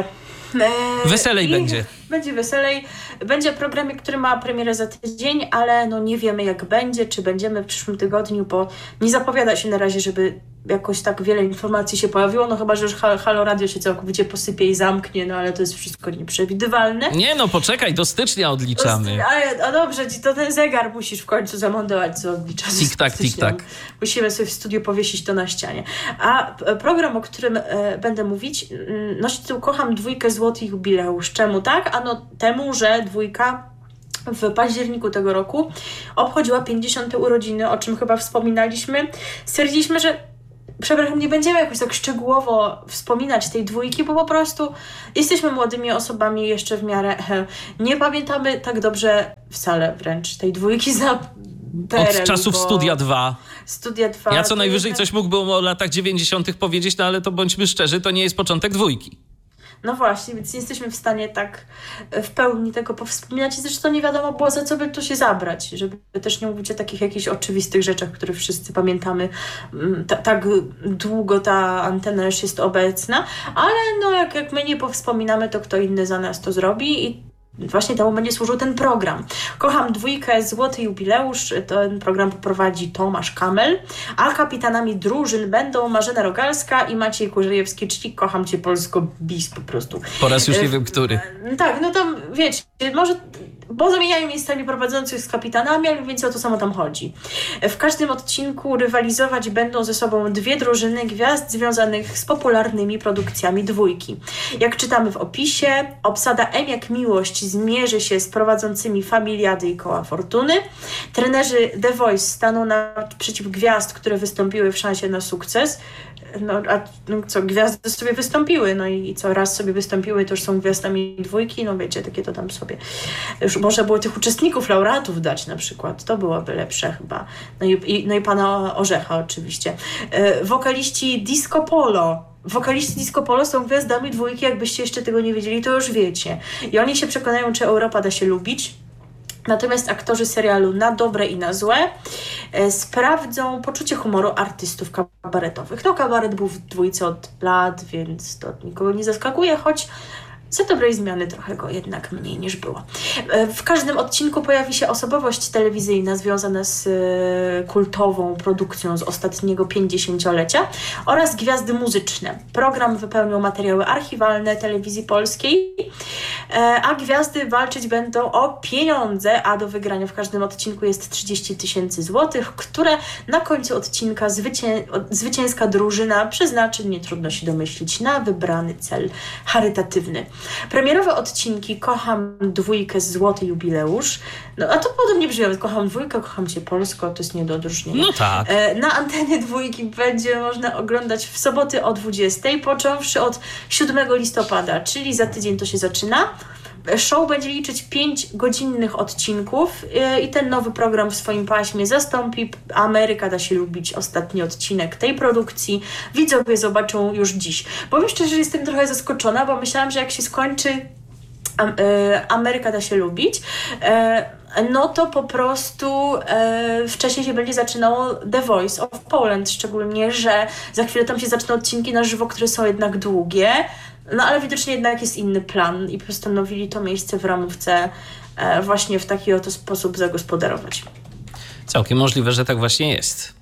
E, Weselej i będzie. Będzie weselej. Będzie programie, który ma premierę za tydzień, ale no nie wiemy jak będzie, czy będziemy w przyszłym tygodniu, bo nie zapowiada się na razie, żeby jakoś tak wiele informacji się pojawiło, no chyba, że już Halo Radio się całkowicie posypie i zamknie, no ale to jest wszystko nieprzewidywalne. Nie no, poczekaj, do stycznia odliczamy. Ale a dobrze, to ten zegar musisz w końcu zamontować, co odlicza. Tik-tak, tik-tak. Musimy sobie w studiu powiesić to na ścianie. A p- program, o którym e, będę mówić, m, nosi tytuł Kocham dwójkę złoty jubileusz. Czemu tak? Ano temu, że dwójka w październiku tego roku obchodziła pięćdziesiąte urodziny, o czym chyba wspominaliśmy. Stwierdziliśmy, że przepraszam, nie będziemy jakoś tak szczegółowo wspominać tej dwójki, bo po prostu jesteśmy młodymi osobami jeszcze w miarę he, nie pamiętamy tak dobrze wcale wręcz tej dwójki za P R L-u, Od czasów bo Studia dwa. Studia dwa. Ja co to najwyżej jednak- coś mógłbym o latach dziewięćdziesiątych powiedzieć, no ale to bądźmy szczerzy, to nie jest początek dwójki. No właśnie, więc nie jesteśmy w stanie tak w pełni tego powspominać i zresztą nie wiadomo było, za co by tu się zabrać, żeby też nie mówić o takich jakichś oczywistych rzeczach, które wszyscy pamiętamy. Ta, tak długo ta antena już jest obecna, ale no jak, jak my nie powspominamy, to kto inny za nas to zrobi i właśnie temu będzie służył ten program. Kocham dwójkę, złoty jubileusz. Ten program poprowadzi Tomasz Kamel, a kapitanami drużyn będą Marzena Rogalska i Maciej Kurzejewski, czyli Kocham Cię Polsko bis po prostu. Po raz już nie wiem, który. Tak, no tam wiecie, może, bo zamieniają miejscami prowadzących z kapitanami, ale więc o to samo tam chodzi. W każdym odcinku rywalizować będą ze sobą dwie drużyny gwiazd związanych z popularnymi produkcjami dwójki. Jak czytamy w opisie, obsada M jak Miłość zmierzy się z prowadzącymi Familiady i Koła Fortuny. Trenerzy The Voice staną naprzeciw gwiazd, które wystąpiły w Szansie na sukces. No, a no co, gwiazdy sobie wystąpiły, no i, i co, raz sobie wystąpiły, to już są gwiazdami dwójki, no wiecie, takie to tam sobie. Już można było tych uczestników, laureatów dać na przykład, to byłoby lepsze chyba. No i, i, no i pana Orzecha oczywiście. E, wokaliści Disco Polo. Wokaliści Disco Polo są gwiazdami dwójki, jakbyście jeszcze tego nie wiedzieli, to już wiecie. I oni się przekonają, czy Europa da się lubić. Natomiast aktorzy serialu Na dobre i na złe e, sprawdzą poczucie humoru artystów kabaretowych. No kabaret był w dwójce od lat, więc to nikogo nie zaskakuje, choć za dobrej zmiany trochę go jednak mniej niż było. E, w każdym odcinku pojawi się osobowość telewizyjna związana z e, kultową produkcją z ostatniego pięćdziesięciolecia oraz gwiazdy muzyczne. Program wypełnią materiały archiwalne Telewizji Polskiej, e, a gwiazdy walczyć będą o pieniądze, a do wygrania w każdym odcinku jest trzydzieści tysięcy złotych, które na końcu odcinka zwycię- zwycięska drużyna przeznaczy, nie trudno się domyślić, na wybrany cel charytatywny. Premierowe odcinki Kocham dwójkę, złoty jubileusz. No a to podobnie brzmi, Kocham dwójkę, Kocham Cię Polsko, to jest nie do odróżnienia. No tak. E, Na antenie dwójki będzie można oglądać w soboty o dwudziestej, począwszy od siódmego listopada, czyli za tydzień to się zaczyna. Show będzie liczyć pięciogodzinnych odcinków yy, i ten nowy program w swoim paśmie zastąpi Ameryka da się lubić, ostatni odcinek tej produkcji. Widzowie zobaczą już dziś. Powiem szczerze, że jestem trochę zaskoczona, bo myślałam, że jak się skończy Ameryka da się lubić, no to po prostu wcześniej się będzie zaczynało The Voice of Poland, szczególnie, że za chwilę tam się zaczną odcinki na żywo, które są jednak długie, no ale widocznie jednak jest inny plan i postanowili to miejsce w ramówce właśnie w taki oto sposób zagospodarować. Całkiem możliwe, że tak właśnie jest.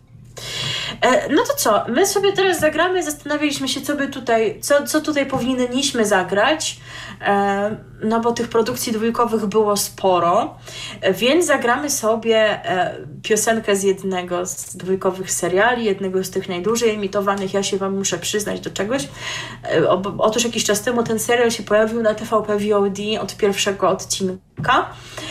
No to co, my sobie teraz zagramy, zastanawialiśmy się, co by tutaj, co, co tutaj powinniśmy zagrać, no bo tych produkcji dwójkowych było sporo, więc zagramy sobie piosenkę z jednego z dwójkowych seriali, jednego z tych najdłużej emitowanych. Ja się wam muszę przyznać do czegoś. Otóż jakiś czas temu ten serial się pojawił na T V P V O D od pierwszego odcinka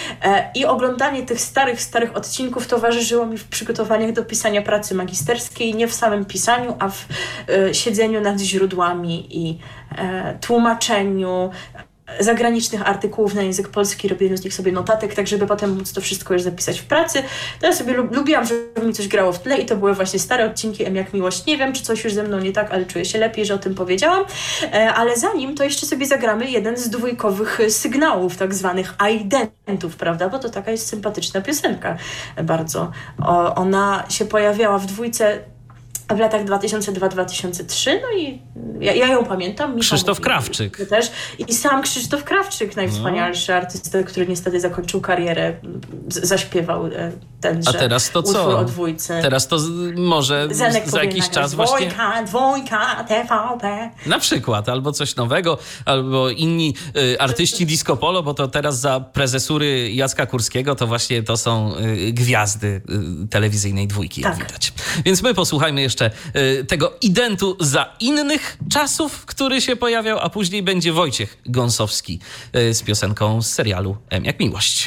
i oglądanie tych starych, starych odcinków towarzyszyło mi w przygotowaniach do pisania pracy magisterskiej, nie w samym pisaniu, a w y, siedzeniu nad źródłami i y, tłumaczeniu zagranicznych artykułów na język polski, robieniu z nich sobie notatek, tak żeby potem móc to wszystko już zapisać w pracy. To ja sobie lub, lubiłam, żeby mi coś grało w tle i to były właśnie stare odcinki M jak miłość. Nie wiem, czy coś już ze mną nie tak, ale czuję się lepiej, że o tym powiedziałam. E, ale zanim, to jeszcze sobie zagramy jeden z dwójkowych sygnałów, tak zwanych identów, prawda? Bo to taka jest sympatyczna piosenka bardzo. O, ona się pojawiała w dwójce w latach dwa tysiące drugi do dwa tysiące trzeciego, no i ja, ja ją pamiętam. Michał Krzysztof mówi, Krawczyk. Też. I sam Krzysztof Krawczyk, najwspanialszy no. artysta, który niestety zakończył karierę, z- zaśpiewał tenże A teraz to utwór co? o dwójce. Teraz to z, może Zenek za jakiś czas dwójka, właśnie... Dwójka, dwójka, T V P. Na przykład, albo coś nowego, albo inni y, artyści disco polo, bo to teraz za prezesury Jacka Kurskiego to właśnie to są y, gwiazdy y, telewizyjnej dwójki, jak Tak. widać. Więc my posłuchajmy jeszcze y, tego identu za innych czasów, który się pojawiał, a później będzie Wojciech Gąsowski y, z piosenką z serialu M jak miłość.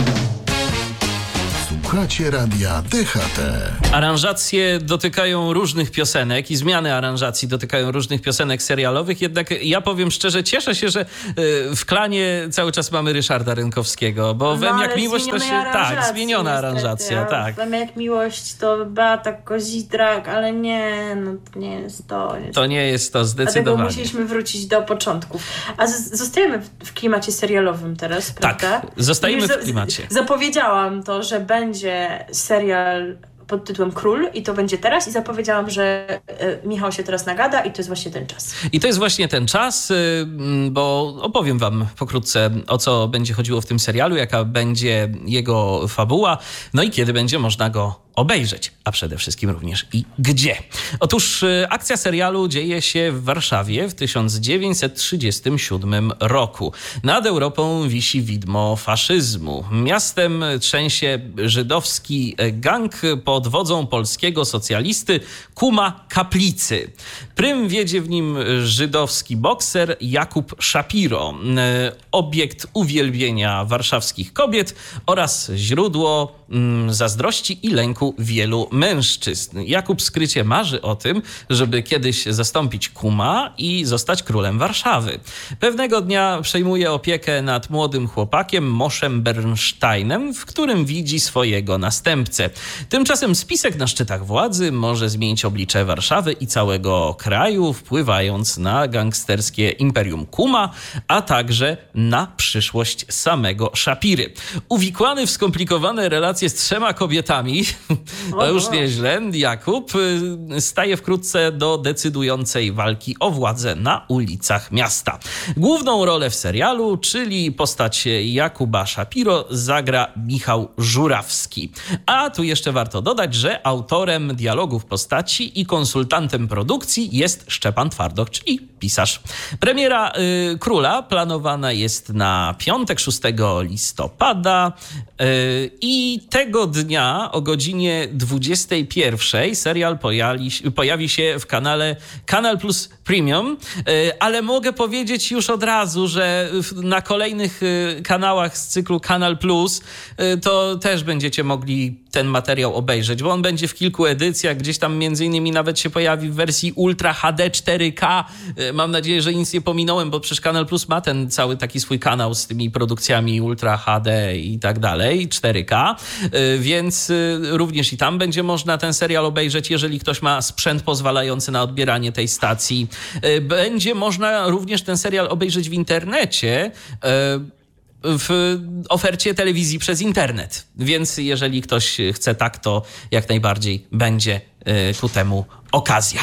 Słuchacie radia D H T. Aranżacje dotykają różnych piosenek i zmiany aranżacji dotykają różnych piosenek serialowych, jednak ja powiem szczerze, cieszę się, że y, w Klanie cały czas mamy Ryszarda Rynkowskiego, bo w No, M ale jak miłość to się... aranżacji, Tak, zmieniona niestety, aranżacja, a tak. W M jak miłość to Beata Kozidrak, ale nie, no to nie jest to. Jest To nie jest to Dlatego zdecydowanie. musieliśmy wrócić do początków. A z- zostajemy w, w klimacie serialowym teraz, prawda? zostajemy Już w za- klimacie. Zapowiedziałam to, że będzie serial pod tytułem Król i to będzie teraz i zapowiedziałam, że e, Michał się teraz nagada i to jest właśnie ten czas. I to jest właśnie ten czas, y, bo opowiem wam pokrótce, o co będzie chodziło w tym serialu, jaka będzie jego fabuła, no i kiedy będzie można go obejrzeć, a przede wszystkim również i gdzie. Otóż y, akcja serialu dzieje się w Warszawie w tysiąc dziewięćset trzydziestym siódmym roku. Nad Europą wisi widmo faszyzmu. Miastem trzęsie żydowski gang pod wodzą polskiego socjalisty Kuma Kaplicy. Prym wiedzie w nim żydowski bokser Jakub Szapiro, y, obiekt uwielbienia warszawskich kobiet oraz źródło mm, zazdrości i lęku wielu mężczyzn. Jakub skrycie marzy o tym, żeby kiedyś zastąpić Kuma i zostać królem Warszawy. Pewnego dnia przejmuje opiekę nad młodym chłopakiem Moszem Bernsteinem, w którym widzi swojego następcę. Tymczasem spisek na szczytach władzy może zmienić oblicze Warszawy i całego kraju, wpływając na gangsterskie imperium Kuma, a także na przyszłość samego Szapiry. Uwikłany w skomplikowane relacje z trzema kobietami, to już nieźle, Jakub staje wkrótce do decydującej walki o władzę na ulicach miasta. Główną rolę w serialu, czyli postać Jakuba Szapiro, zagra Michał Żurawski. A tu jeszcze warto dodać, że autorem dialogów postaci i konsultantem produkcji jest Szczepan Twardoch, czyli pisarz. Premiera y, Króla planowana jest na piątek, szóstego listopada y, i tego dnia o godzinie dwudziestej pierwszej serial pojawi, pojawi się w kanale Kanal Plus Premium, y, ale mogę powiedzieć już od razu, że na kolejnych y, kanałach z cyklu Kanal Plus y, to też będziecie mogli ten materiał obejrzeć, bo on będzie w kilku edycjach, gdzieś tam między innymi nawet się pojawi w wersji Ultra H D cztery K. Mam nadzieję, że nic nie pominąłem, bo przecież Kanal Plus ma ten cały taki swój kanał z tymi produkcjami Ultra H D i tak dalej, cztery K, więc również i tam będzie można ten serial obejrzeć, jeżeli ktoś ma sprzęt pozwalający na odbieranie tej stacji. Będzie można również ten serial obejrzeć w internecie, w ofercie telewizji przez internet. Więc jeżeli ktoś chce tak, to jak najbardziej będzie ku temu okazja.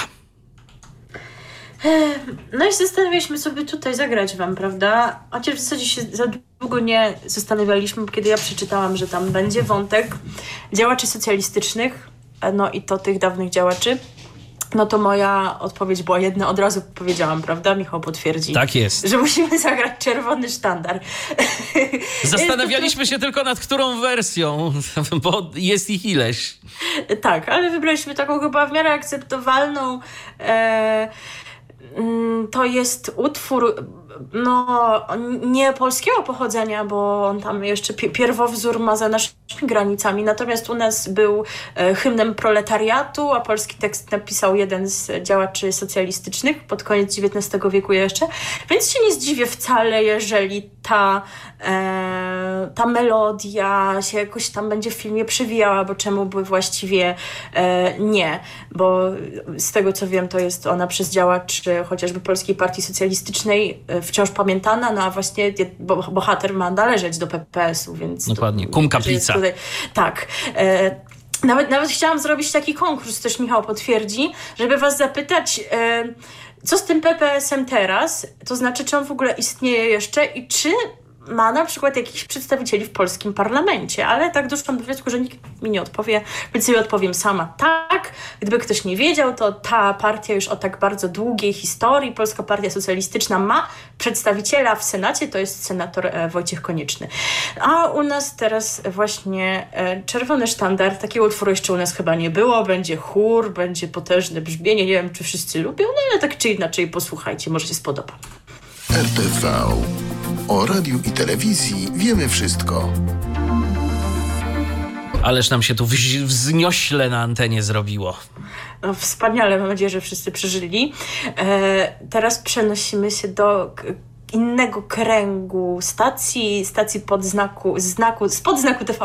No i zastanawialiśmy sobie tutaj zagrać wam, prawda? Chociaż w zasadzie się za długo nie zastanawialiśmy, kiedy ja przeczytałam, że tam będzie wątek działaczy socjalistycznych, no i to tych dawnych działaczy. No to moja odpowiedź była jedna, od razu powiedziałam, prawda? Michał potwierdzi. Tak jest. Że musimy zagrać Czerwony Sztandar. Zastanawialiśmy się tylko nad którą wersją, bo jest ich ileś. Tak, ale wybraliśmy taką chyba w miarę akceptowalną. E, to jest utwór no nie polskiego pochodzenia, bo on tam jeszcze pierwowzór ma za naszymi granicami, natomiast u nas był hymnem proletariatu, a polski tekst napisał jeden z działaczy socjalistycznych pod koniec dziewiętnastego wieku jeszcze, więc się nie zdziwię wcale, jeżeli ta, e, ta melodia się jakoś tam będzie w filmie przewijała, bo czemu by właściwie e, nie, bo z tego co wiem, to jest ona przez działaczy chociażby Polskiej Partii Socjalistycznej wciąż pamiętana, no a właśnie bohater ma należeć do P P S u, więc... Dokładnie, kum kaplica. Tutaj, tak. E, nawet, nawet chciałam zrobić taki konkurs, też Michał potwierdzi, żeby was zapytać, e, co z tym P P S em teraz, to znaczy, czy on w ogóle istnieje jeszcze i czy ma na przykład jakichś przedstawicieli w polskim parlamencie, ale tak doszłam do wniosku, że nikt mi nie odpowie, więc sobie odpowiem sama. Tak, gdyby ktoś nie wiedział, to ta partia już o tak bardzo długiej historii, Polska Partia Socjalistyczna, ma przedstawiciela w Senacie, to jest senator e, Wojciech Konieczny. A u nas teraz właśnie e, Czerwony Sztandar, takiego utworu jeszcze u nas chyba nie było, będzie chór, będzie potężne brzmienie, nie wiem, czy wszyscy lubią, no ale tak czy inaczej posłuchajcie, może się spodoba. R T V. O radiu i telewizji wiemy wszystko. Ależ nam się tu wz- wzniośle na antenie zrobiło. No, wspaniale, mam nadzieję, że wszyscy przeżyli. E, teraz przenosimy się do k- innego kręgu stacji, stacji pod znaku, znaku, spod znaku T V